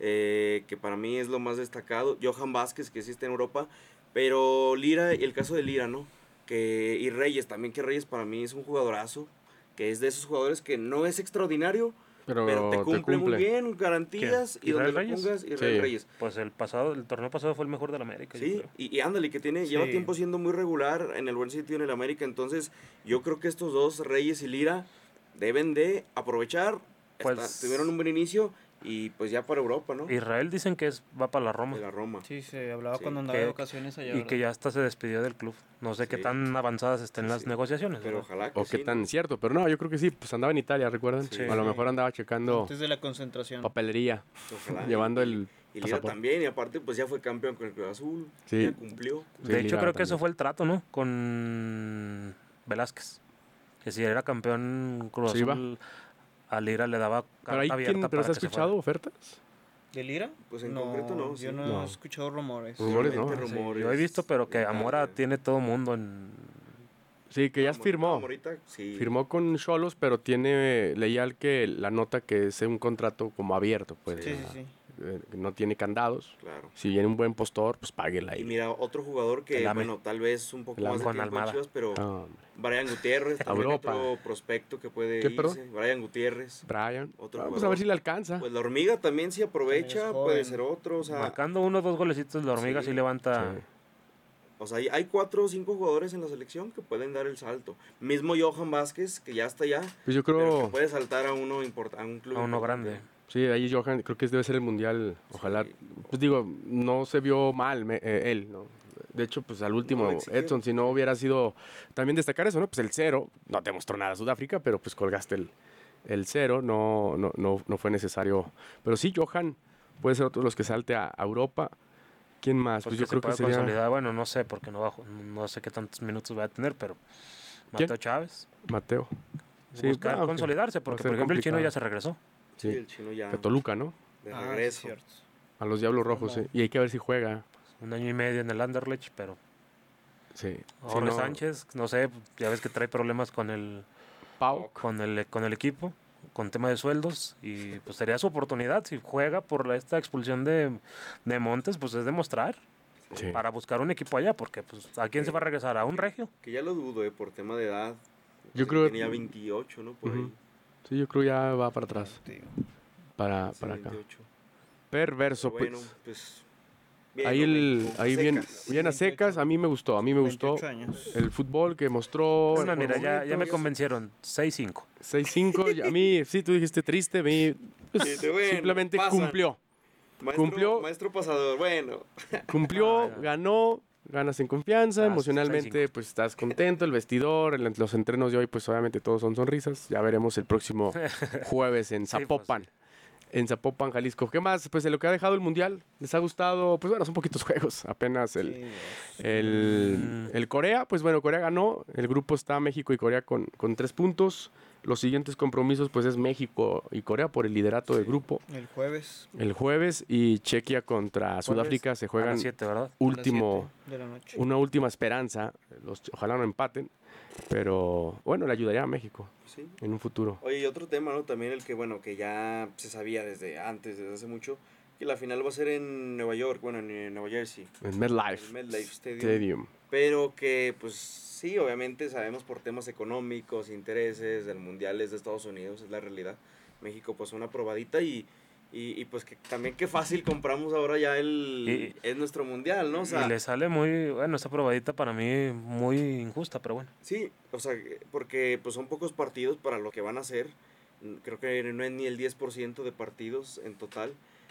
que para mí es lo más destacado, Johan Vázquez, que sí está en Europa, pero Lira, y el caso de Lira, ¿no? Y Reyes, también que Reyes para mí es un jugadorazo, que es de esos jugadores que no es extraordinario, pero te cumple muy bien, garantías, ¿Quién? y donde ¿Israel lo Reyes? pongas, Israel Sí. Reyes. Pues el torneo pasado fue el mejor del América. yo Sí, creo. y ándale, que lleva Sí. tiempo siendo muy regular en el buen sitio en el América, entonces yo creo que estos dos, Reyes y Lira, deben de aprovechar, Pues- tuvieron un buen inicio, y pues ya para Europa, ¿no? Israel dicen que va para la Roma. De la Roma. Sí, se hablaba Sí. cuando andaba de Que- vacaciones allá. Y que ya hasta se despidió del club. No sé qué Sí. tan avanzadas estén las Sí. negociaciones. Pero ¿verdad? ojalá que O qué sí, tan ¿no? cierto, pero no, yo creo que sí, pues andaba en Italia, ¿recuerdan? Sí. A lo mejor andaba checando Antes de la concentración. papelería, Ojalá. llevando Y- el Y Lira pasaporte. también, y aparte pues ya fue campeón con el Cruz Azul, Sí. ya cumplió. Sí, De hecho, Lira creo que eso también. fue el trato, ¿no? Con Velázquez. Que si era campeón Cruz Sí, Azul, a Lira le daba Pero ahí, carta abierta ¿pero para has que se fuera. escuchado ofertas? ¿De Lira? Pues en concreto no, Yo sí. no, No. he escuchado rumores. Rumores, ¿no? Solamente Sí, rumores Yo he visto, pero que de Amora Italia. tiene todo mundo en... Sí, que ya Amor- firmó. Amorita, sí. Firmó con Cholos, pero leía que la nota que es un contrato como abierto, pues. Sí, sí, sí. Que no tiene candados. Claro. Si viene un buen postor, pues páguela Y ahí. mira, otro jugador que, El AME. bueno, tal vez un poco El más AME. de Con tiempo en Almada. Chivas, pero Ah, hombre. Brian Gutiérrez, también Europa. otro prospecto que puede ¿Qué, irse. perdón? Brian Gutiérrez. Brian. Otro Vamos a jugador. ver si le alcanza. Pues la hormiga también si También aprovecha, es puede joven. ser otro, o sea, Marcando 1 o 2 golecitos, la hormiga Sí. sí levanta... Sí. O sea, hay 4 o 5 jugadores en la selección que pueden dar el salto. Mismo Johan Vázquez, que ya está allá. Pues yo pero creo... que puede saltar a uno a un club. A uno grande. Sí, ahí Johan, creo que debe ser el mundial. Ojalá. Sí. Pues digo, no se vio mal él, ¿no? De hecho, pues al último, No, Edson, si no hubiera sido... También destacar eso, ¿no? Pues el 0, no te mostró nada Sudáfrica, pero pues colgaste el 0, no fue necesario. Pero sí, Johan puede ser otro de los que salte a Europa. ¿Quién más? Pues yo creo que sería... consolidar, bueno, no sé, porque no sé qué tantos minutos va a tener, pero ¿Quién? Mateo Chávez. Mateo. Sí, Buscar claro, consolidarse, va a porque ser por ejemplo el chino complicado. ya se regresó. Sí, el chino ya De Toluca, ¿no? de Ah, regreso. cierto. A los Diablos Rojos, sí. Y hay que ver si juega. 1 año y medio en el Anderlecht, pero Sí. Jorge Si no, Sánchez, no sé, ya ves que trae problemas con el equipo, con tema de sueldos, y pues sería su oportunidad. Si juega por esta expulsión de Montes, pues es demostrar sí. para buscar un equipo allá, porque pues ¿a quién se va a regresar? ¿A un regio? Que ya lo dudo, por tema de edad. Yo creo que... Tenía 28, ¿no? Por Ujú. ahí. Sí, yo creo ya va para atrás. Tío. Para Sí, acá. 28. Perverso, Bueno, pues. pues... bien, Ahí, ¿no? México, ahí bien, secas. bien a secas, a mí me gustó. 28 años. El fútbol que mostró. Bueno, por mira, ya me momentos. convencieron, 6-5. 6-5, a mí, sí, tú dijiste triste, a mí pues, Dijiste, bueno, simplemente pasan. cumplió. Maestro, cumplió. Maestro pasador, bueno. Cumplió, ganó, ganas en confianza, Ah, emocionalmente 6-5. pues estás contento, el vestidor, los entrenos de hoy pues obviamente todos son sonrisas. Ya veremos el próximo jueves en Sí, pues, Zapopan. sí. En Zapopan, Jalisco. ¿Qué más? Pues de lo que ha dejado el Mundial, ¿les ha gustado? Pues bueno, son poquitos juegos, apenas el Corea, pues bueno, Corea ganó, el grupo está México y Corea con 3 puntos. Los siguientes compromisos pues es México y Corea por el liderato del grupo. El jueves. El jueves y Chequia contra Sudáfrica se A juegan las 7, ¿verdad? último, a las 7 de la noche. una última esperanza. Ojalá no empaten, pero bueno, le ayudaría a México Sí. en un futuro. Oye, y otro tema, ¿no? También el que, bueno, que ya se sabía desde hace mucho, que la final va a ser en Nueva York, bueno, en Nueva Jersey. En El MetLife MetLife Stadium. Stadium. Pero que, pues, sí, obviamente sabemos por temas económicos, intereses, del Mundial es de Estados Unidos, es la realidad. México, pues, una probadita y pues que también qué fácil compramos ahora ya es nuestro Mundial, ¿no? O sea, Y le sale muy, bueno, esa probadita para mí muy injusta, pero bueno. sí, o sea, porque pues son pocos partidos para lo que van a hacer. Creo que no es ni el 10% de partidos en total.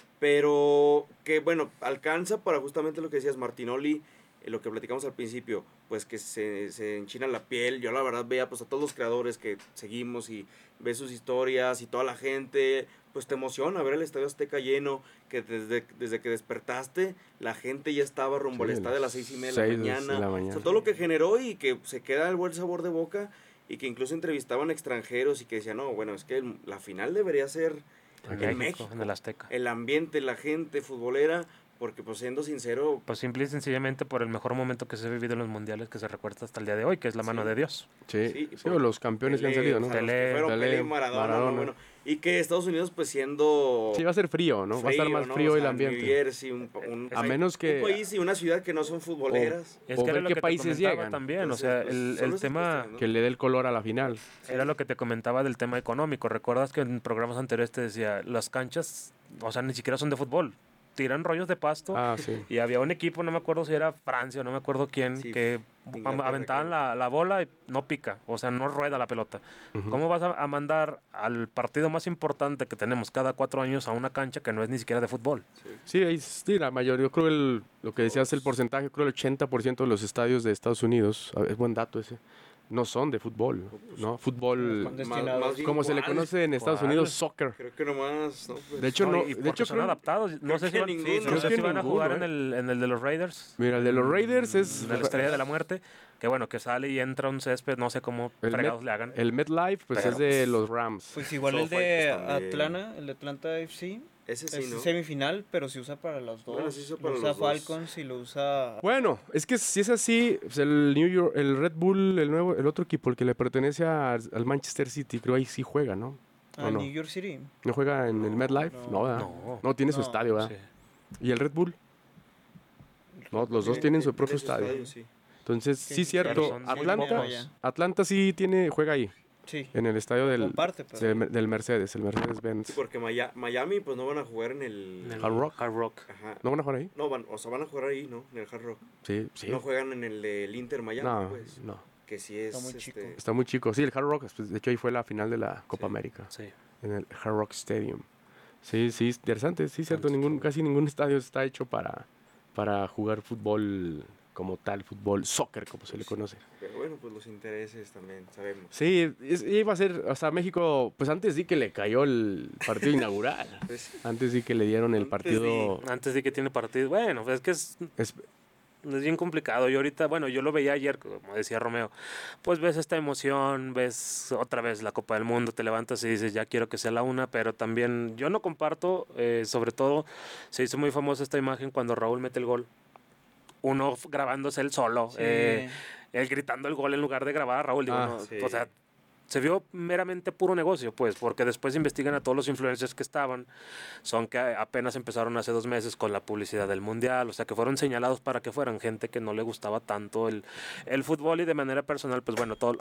Pero que, bueno, alcanza para justamente lo que decías, Martinoli, lo que platicamos al principio, pues que se enchina la piel. Yo la verdad veía pues a todos los creadores que seguimos y ves sus historias y toda la gente, pues te emociona ver el Estadio Azteca lleno, que desde que despertaste la gente ya estaba rumbo al Sí, estadio a las 6:30 de 6 la mañana. de la O mañana. sea, todo lo que generó y que se queda el buen sabor de boca y que incluso entrevistaban extranjeros y que decían, no, bueno, es que la final debería ser en México. En el Azteca. El ambiente, la gente futbolera, porque pues siendo sincero, Pues simple y sencillamente por el mejor momento que se ha vivido en los mundiales que se recuerda hasta el día de hoy, que es la mano de Dios. Sí, Sí, sí, o los campeones que han salido, ¿no? o sea, los que Pelé, fueron Pelé, Pelé, Maradona, Maradona. ¿no? Bueno, y que Estados Unidos pues siendo Sí, va a ser frío, ¿no? Va a estar más ¿no? frío O el sea, ambiente. New Jersey, A menos que... un país y una ciudad que no son futboleras. Es O que era ver lo qué que te países comentaba llegan. también, Entonces, o sea, pues, el son esas tema cuestiones, ¿no? Que le dé el color a la final. era lo que te comentaba del tema económico. ¿Recuerdas que en programas anteriores te decía, las canchas, o sea, ni siquiera son de fútbol? Tiran rollos de pasto Ah, sí. y había un equipo, no me acuerdo si era Francia o no me acuerdo quién, Sí, que Inglaterra, aventaban creo. la bola y no pica, o sea, no rueda la pelota. ¿Cómo vas a mandar al partido más importante que tenemos cada 4 años a una cancha que no es ni siquiera de fútbol? Sí, ahí sí, la mayoría, yo creo lo que decías, el porcentaje, creo el 80% de los estadios de Estados Unidos, es buen dato ese, no son de fútbol, ¿no? Fútbol, Con destinados. bien, como se le ¿cuál? conoce en Estados ¿Cuál? Unidos, soccer. Creo que nomás, ¿no? Pues, De hecho, no, y de porque hecho son creo, adaptados. No sé si que van, ninguno. no sé Creo que si van a ninguno, jugar ¿eh? en el de los Raiders. mira, el de los Raiders es En la Estrella de la Muerte, que bueno, que sale y entra un césped, no sé cómo el, fregados le hagan. el MetLife, pues Pero, es de los Rams. Pues igual el SoFi, de pues, también. Atlanta, el de Atlanta FC, ese sí, es ¿no? semifinal, pero se usa para los dos. Bueno, se usa Lo para usa los dos. Falcons y lo usa... Bueno, es que si es así, pues el New York, el Red Bull, el otro equipo, el que le pertenece al Manchester City, creo ahí sí juega, ¿no? ¿O no? New York City. ¿No juega en el MetLife? No, ¿verdad? no. No, tiene su No, estadio, ¿verdad? Sí. ¿Y el Red Bull? No, los dos tienen su propio estadio. Sí. Entonces, Sí, sí, sí, cierto. pero son muy Atlanta, pocos. Atlanta sí juega ahí. Sí. En el estadio del Mercedes, el Mercedes-Benz. Sí, porque Miami pues no van a jugar en el Hard Rock. Ajá. ¿No van a jugar ahí? No, van a jugar ahí, ¿no? En el Hard Rock. Sí. No juegan en el del Inter Miami, pues. No. Que sí es... Está muy chico. Está muy chico. Sí, el Hard Rock, pues, de hecho ahí fue la final de la Copa América. Sí. En el Hard Rock Stadium. Sí, interesante. Sí, cierto. Casi ningún estadio está hecho para jugar fútbol como tal, soccer, como se le conoce. Pero bueno, pues los intereses también, sabemos. Sí, iba a ser, o sea, México, pues antes di que le cayó el partido inaugural. Antes di que le dieron el partido. Antes di que tiene partido. Bueno, pues es que es bien complicado. Y ahorita, bueno, yo lo veía ayer, como decía Romeo, pues ves esta emoción, ves otra vez la Copa del Mundo, te levantas y dices, ya quiero que sea la una, pero también yo no comparto, sobre todo, se hizo muy famosa esta imagen cuando Raúl mete el gol. Uno grabándose él solo, Sí. él gritando el gol en lugar de grabar a Raúl. Digo, no, sí. o sea, se vio meramente puro negocio, pues, porque después investigan a todos los influencers que estaban, son que apenas empezaron hace 2 meses con la publicidad del Mundial, o sea, que fueron señalados para que fueran gente que no le gustaba tanto el fútbol y de manera personal, pues bueno, todo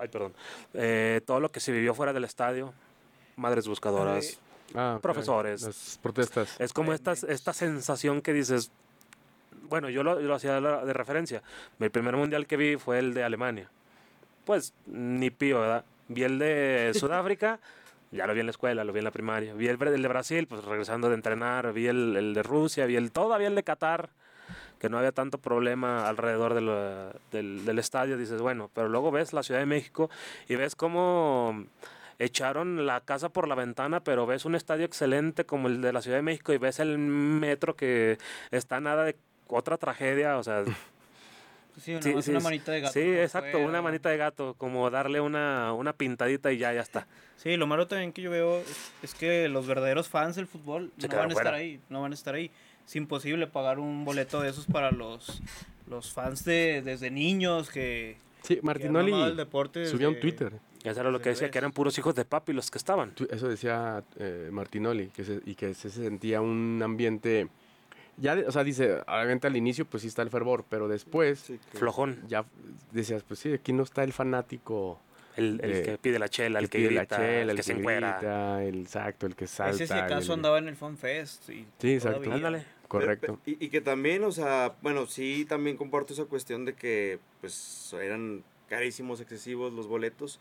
lo que se vivió fuera del estadio, madres buscadoras, profesores. Las protestas. Es como esta sensación que dices, bueno, yo lo hacía de referencia. El primer mundial que vi fue el de Alemania. Pues ni pío, ¿verdad? Vi el de Sudáfrica, ya lo vi en la escuela, lo vi en la primaria. Vi el de Brasil, pues regresando de entrenar. Vi el de Rusia, todavía el de Qatar, que no había tanto problema alrededor del estadio. Dices, bueno, pero luego ves la Ciudad de México y ves cómo echaron la casa por la ventana, pero ves un estadio excelente como el de la Ciudad de México y ves el metro que está nada de otra tragedia, o sea... Sí, una manita de gato. Sí, exacto, una manita de gato, como darle una pintadita y ya está. Sí, lo malo también que yo veo es que los verdaderos fans del fútbol no van a estar ahí. Es imposible pagar un boleto de esos para los fans desde niños que... Sí, Martinoli subió un Twitter. Eso era lo que decía, que eran puros hijos de papi los que estaban. Eso decía Martinoli, que se sentía un ambiente... Ya, o sea, dice, obviamente al inicio pues sí está el fervor, pero después... Flojón. Ya decías, pues sí, aquí no está el fanático... El que pide la chela, el que grita, el que se encuera. Exacto, el que salta. Ese si acaso andaba en el Fan Fest. Sí, exacto. Ándale. Correcto. Y que también, o sea, bueno, sí, también comparto esa cuestión de que pues eran carísimos, excesivos los boletos.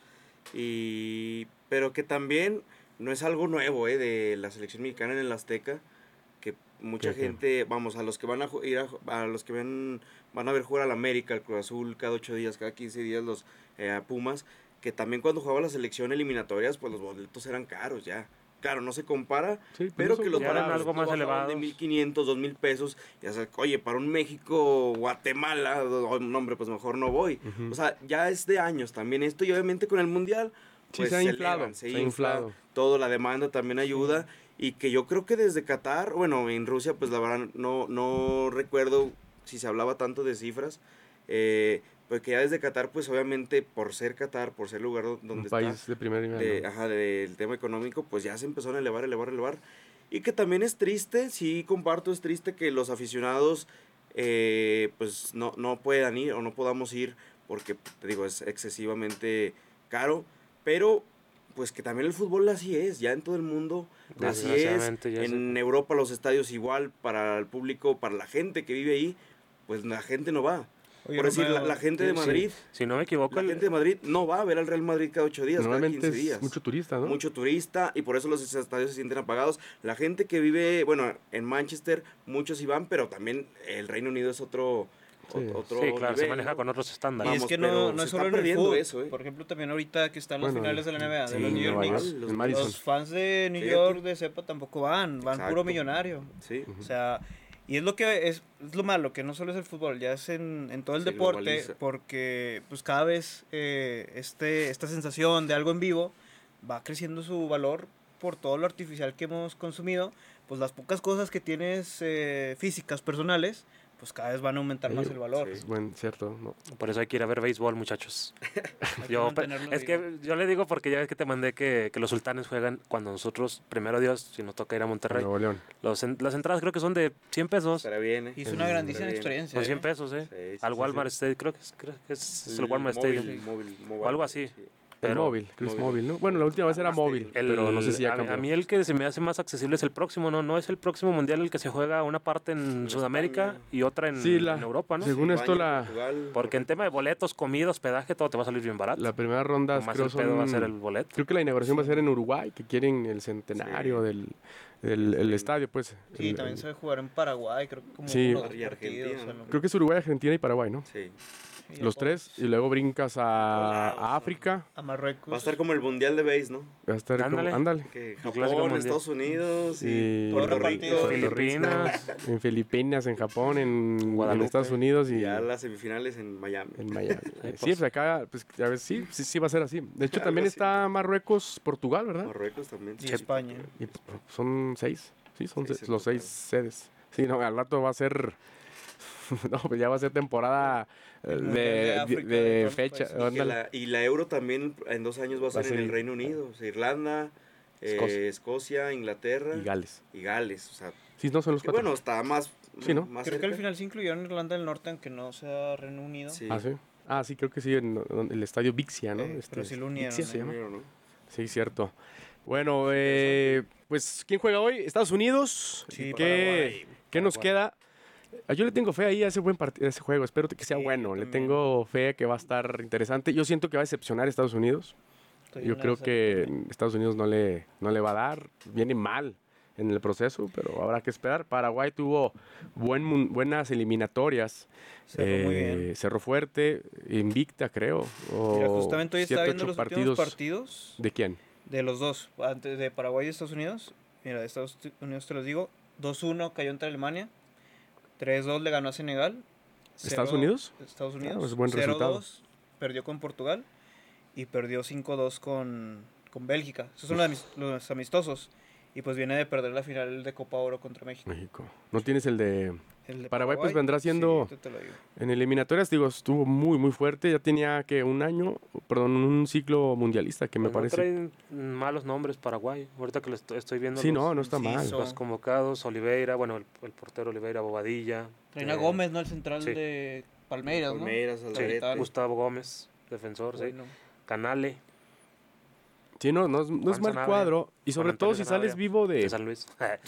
Pero que también no es algo nuevo, de la selección mexicana en el Azteca. Que mucha gente, vamos, a los que van a ir a los que van a ver jugar al América, al Cruz Azul, cada 8 días, cada 15 días los Pumas, que también cuando jugaba la selección eliminatorias, pues los boletos eran caros ya. Claro, no se compara, pero que los eran algo más elevados. De 1,500, 2,000 pesos. Y, o sea, oye, para un México-Guatemala, hombre, pues mejor no voy. O sea, ya es de años también esto, y obviamente con el Mundial, pues se ha inflado. Todo, la demanda también ayuda. Y que yo creo que desde Qatar, bueno, en Rusia, pues la verdad no recuerdo si se hablaba tanto de cifras, porque ya desde Qatar, pues obviamente por ser Qatar, por ser el lugar donde un está, país de primer nivel, del tema económico, pues ya se empezaron a elevar. Y que también es triste, sí comparto, es triste que los aficionados pues no puedan ir o no podamos ir, porque te digo, es excesivamente caro, pero... Pues que también el fútbol así es, ya en todo el mundo así es, en Europa los estadios igual, para el público, para la gente que vive ahí, pues la gente no va. Oye, por decir, la gente de Madrid, si no me equivoco, la gente de Madrid no va a ver al Real Madrid cada 8 días, normalmente cada 15 días. Mucho turista, ¿no? Mucho turista, y por eso los estadios se sienten apagados. La gente que vive, bueno, en Manchester, muchos sí van, pero también el Reino Unido es otro... Sí, claro, se maneja con otros estándares. Y es que no es solo en el fútbol. Eso, Por ejemplo, también ahorita que están las finales de la NBA, de los New York Knicks, los fans de New York de cepa tampoco van puro millonario. Sí. O sea, y es lo que es lo malo, que no solo es el fútbol, ya es en todo el deporte, globaliza. Porque pues cada vez esta sensación de algo en vivo va creciendo su valor por todo lo artificial que hemos consumido, pues las pocas cosas que tienes físicas, personales, pues cada vez van a aumentar más el valor. Es cierto, ¿no? Por eso hay que ir a ver béisbol, muchos. Es que vivo. yo le digo porque ya ves que te mandé que los sultanes juegan cuando nosotros, primero Dios, si nos toca ir a Monterrey. Nuevo León. Las entradas creo que son de 100 pesos. Pero viene. Y es una grandísima experiencia. Son 100 pesos, Sí, al Walmart Stadium, creo que es el Walmart Stadium. Móvil, o algo así. Sí. El móvil, creo que es móvil, ¿no? Bueno, la última vez era móvil, pero no sé si ya cambió. A mí el que se me hace más accesible es el próximo, ¿no? No es el próximo mundial el que se juega una parte en Sudamérica España. y otra en Europa, ¿no? Según esto, Portugal. Porque en tema de boletos, comida, hospedaje, todo te va a salir bien barato. la primera ronda Más creo el pedo va a ser son... el boleto. Creo que la inauguración va a ser en Uruguay, que quieren el centenario del el estadio, pues. Sí, también se va a jugar en Paraguay, creo que como Sí. uno o dos Y Argentina, partidos, o sea, ¿no? Creo que es Uruguay, Argentina y Paraguay, ¿no? Sí. y Los tres, y luego brincas a África. a Marruecos. Va a estar como el mundial de base, ¿no? Va a estar como... Ándale. Ándale. Que clásico Japón, mundial. Estados Unidos Y y Puerto repartido. Rico. Filipinas. En Filipinas, en Japón, en Guadalupe. Estados Unidos Y y ya las semifinales en Miami. en Miami. pues. Sí, pues acá, pues, a ver, sí va a ser así. De hecho, Algo también así. está Marruecos, Portugal, ¿verdad? Marruecos también. Y España. Y son 6. Sí, son Seis en los total. 6 sedes. Sí, no, al rato va a ser... no, pues ya va a ser temporada Mundial de África, de todos los fecha. países. Ándale. Y la Euro también en 2 años va a ser en el Reino Unido. O sea, Irlanda, Escocia, Inglaterra Y Gales. y Gales. O sea, Sí, no son los que 4. bueno, está más, Sí, ¿no? más Creo que al cerca. final se incluyeron Irlanda del Norte, aunque no sea Reino Unido. Sí. Ah, sí. Ah, sí, creo que sí, en el estadio Vixia, ¿no? Pero sí lo unieron, Vixia se ¿no? llama. Primero, ¿no? Sí, cierto. Bueno, pues, ¿quién juega hoy? Estados Unidos. Sí, ¿Qué nos queda? Yo le tengo fe ahí a ese buen partido, a ese juego. Espero que sea Sí, bueno. yo Le también. tengo fe que va a estar interesante. Yo siento que va a decepcionar a Estados Unidos. Estoy Yo en creo esa que también. Estados Unidos no le va a dar. Viene mal en el proceso, pero habrá que esperar. Paraguay tuvo buenas eliminatorias. Cerró muy bien. Cerró fuerte, invicta, creo. Mira, justamente hoy estaba 7, viendo 8 los últimos partidos ¿De quién? de los dos, antes de Paraguay y Estados Unidos. Mira, de Estados Unidos te los digo. 2-1 cayó ante Alemania. 3-2 le ganó a Senegal. ¿Estados 0 Unidos? Estados Unidos. pues buen resultado. 0-2 perdió con Portugal. Y perdió 5-2 con Bélgica. Esos son los amistosos. Y pues viene de perder la final de Copa Oro contra México. México. ¿No tienes el de El de Paraguay? Pues vendrá siendo... Sí, te lo digo. En eliminatorias, digo, estuvo muy fuerte. Ya tenía que un ciclo mundialista que me Pues no parece. traen malos nombres Paraguay. Ahorita que lo estoy viendo Sí, los, no está mal. Enciso. los convocados, Oliveira, bueno, el portero Oliveira, Bobadilla. Reina Gómez, ¿no? El central sí. de Palmeiras, ¿no? Palmeiras, Sí, Alderete. tal. Gustavo Gómez, defensor, sí. Bueno. Canale, Sí, no es Juan mal Sanabria, cuadro. Y Juan sobre Antonio todo si sales Sanabria, vivo de San Luis.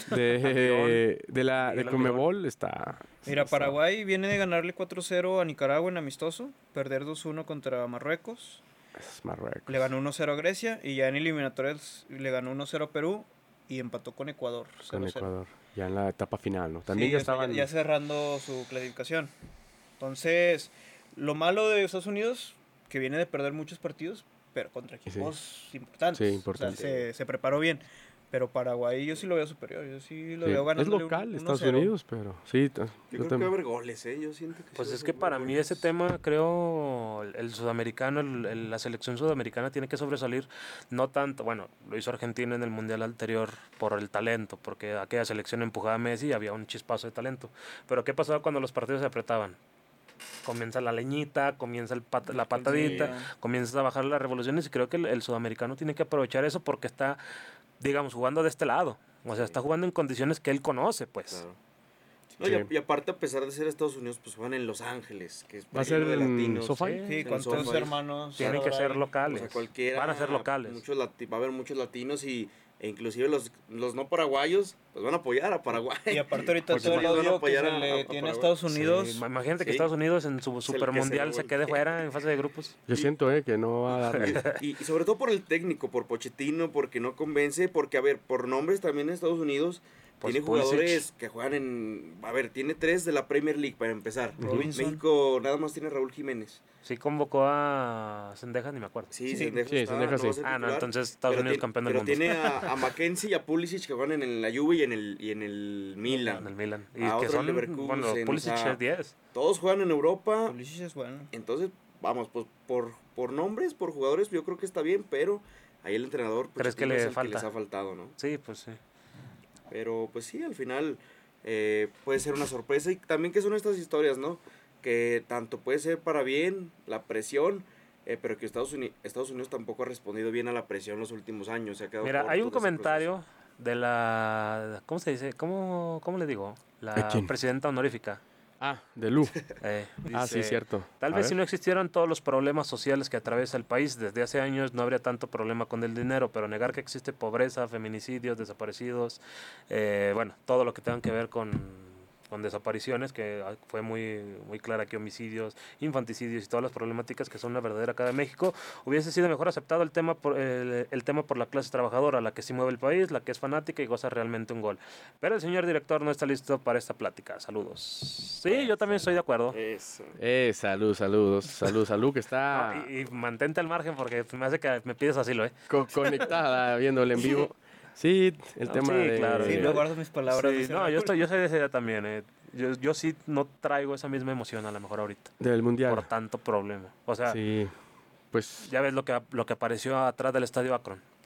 de Miguel Conmebol, está... Mira, está- Paraguay viene de ganarle 4-0 a Nicaragua en amistoso, perder 2-1 contra Marruecos, Es Marruecos. le ganó 1-0 a Grecia y ya en eliminatorias le ganó 1-0 a Perú y empató con Ecuador. Con 0-0. Ecuador. Ya en la etapa final, ¿no? También Sí, ya o sea, estaban... ya cerrando su clasificación. Entonces, lo malo de Estados Unidos, que viene de perder muchos partidos, pero contra equipos importantes. Sí, O sea, importantes. se preparó bien. Pero Paraguay yo sí lo veo superior. Yo sí lo Sí. veo Es ganando. local, Estados Unidos, pero sí. Yo creo que va a también. haber goles, ¿eh? Yo siento que Pues sí va es a que haber para mí goles. ese tema, creo, el sudamericano, la selección sudamericana tiene que sobresalir, no tanto, bueno, lo hizo Argentina en el Mundial anterior por el talento, porque aquella selección empujaba a Messi y había un chispazo de talento. Pero ¿qué pasaba cuando los partidos se apretaban? Comienza la leñita, comienza la patadita, comienzas a bajar las revoluciones y creo que el sudamericano tiene que aprovechar eso porque está, digamos, jugando de este lado. O sea, está jugando en condiciones que él conoce, pues. Claro. No, Sí. y aparte, a pesar de ser Estados Unidos, pues juegan en Los Ángeles, que es Va a ser lleno de en latinos. SoFi. Sí, en ¿cuántos SoFi. hermanos? Tienen que habrá ser ahí? locales. O sea, cualquiera. Van a ser locales. Va a haber muchos latinos e inclusive los no paraguayos pues van a apoyar a Paraguay. Y aparte ahorita Porque todo el ellos van a odio que apoyar se a le tiene a Paraguay. Estados Unidos. Sí, imagínate que Sí. Estados Unidos en su el super que se mundial le se quede voltea. fuera en fase de grupos. Yo siento que no va a dar. Y sobre todo por el técnico, por Pochettino, porque no convence, porque a ver, por nombres también Estados Unidos Pues tiene Pulisic. jugadores que juegan a ver, tiene 3 de la Premier League para empezar. Robinson. México nada más tiene Raúl Jiménez. Sí convocó a Sendejas, ni me acuerdo. Sí, Sí. Sendejas Sí, está, Sendejas va a sí. ser Ah, no, titular, entonces Estados pero Unidos tiene- campeón del pero mundo. tiene a Mackenzie y a Pulisic que juegan en la Juve y en el Milan. En el Milan. Y A que otro son, Leverkusen, bueno, o Pulisic sea, es 10. Todos juegan en Europa. Pulisic es bueno. Entonces, vamos, pues por nombres, por jugadores, yo creo que está bien, pero ahí el entrenador pues, ¿Crees que es le el falta? les ha faltado, ¿no? Sí, pues sí. Pero pues sí, al final puede ser una sorpresa y también que son estas historias, ¿no? Que tanto puede ser para bien la presión, pero que Estados Unidos tampoco ha respondido bien a la presión los últimos años. Se ha quedado Mira, corto hay de un ese comentario de la... ¿Cómo se dice? ¿Cómo le digo? ¿De La quién? presidenta honorífica. de Lu. Dice, Sí, cierto. Tal A vez ver. si no existieran todos los problemas sociales que atraviesa el país desde hace años, no habría tanto problema con el dinero, pero negar que existe pobreza, feminicidios, desaparecidos, bueno, todo lo que tenga que ver con desapariciones, que fue muy, muy clara que homicidios, infanticidios y todas las problemáticas que son una verdadera cara de México, hubiese sido mejor aceptado el tema por la clase trabajadora, la que sí mueve el país, la que es fanática y goza realmente un gol. Pero el señor director no está listo para esta plática. Saludos. Sí, yo también estoy de acuerdo. Eso. Salud, que está No, y mantente al margen porque me hace que me pides asilo, conectada viéndole en vivo. Sí, el tema sí, de... claro. Sí, no guardo mis palabras. Sí, dice no, Raúl. yo soy de esa idea también. Yo sí no traigo esa misma emoción a lo mejor ahorita. del Mundial. Por tanto problema. O sea, Sí, pues... ya ves lo que apareció atrás del Estadio Akron.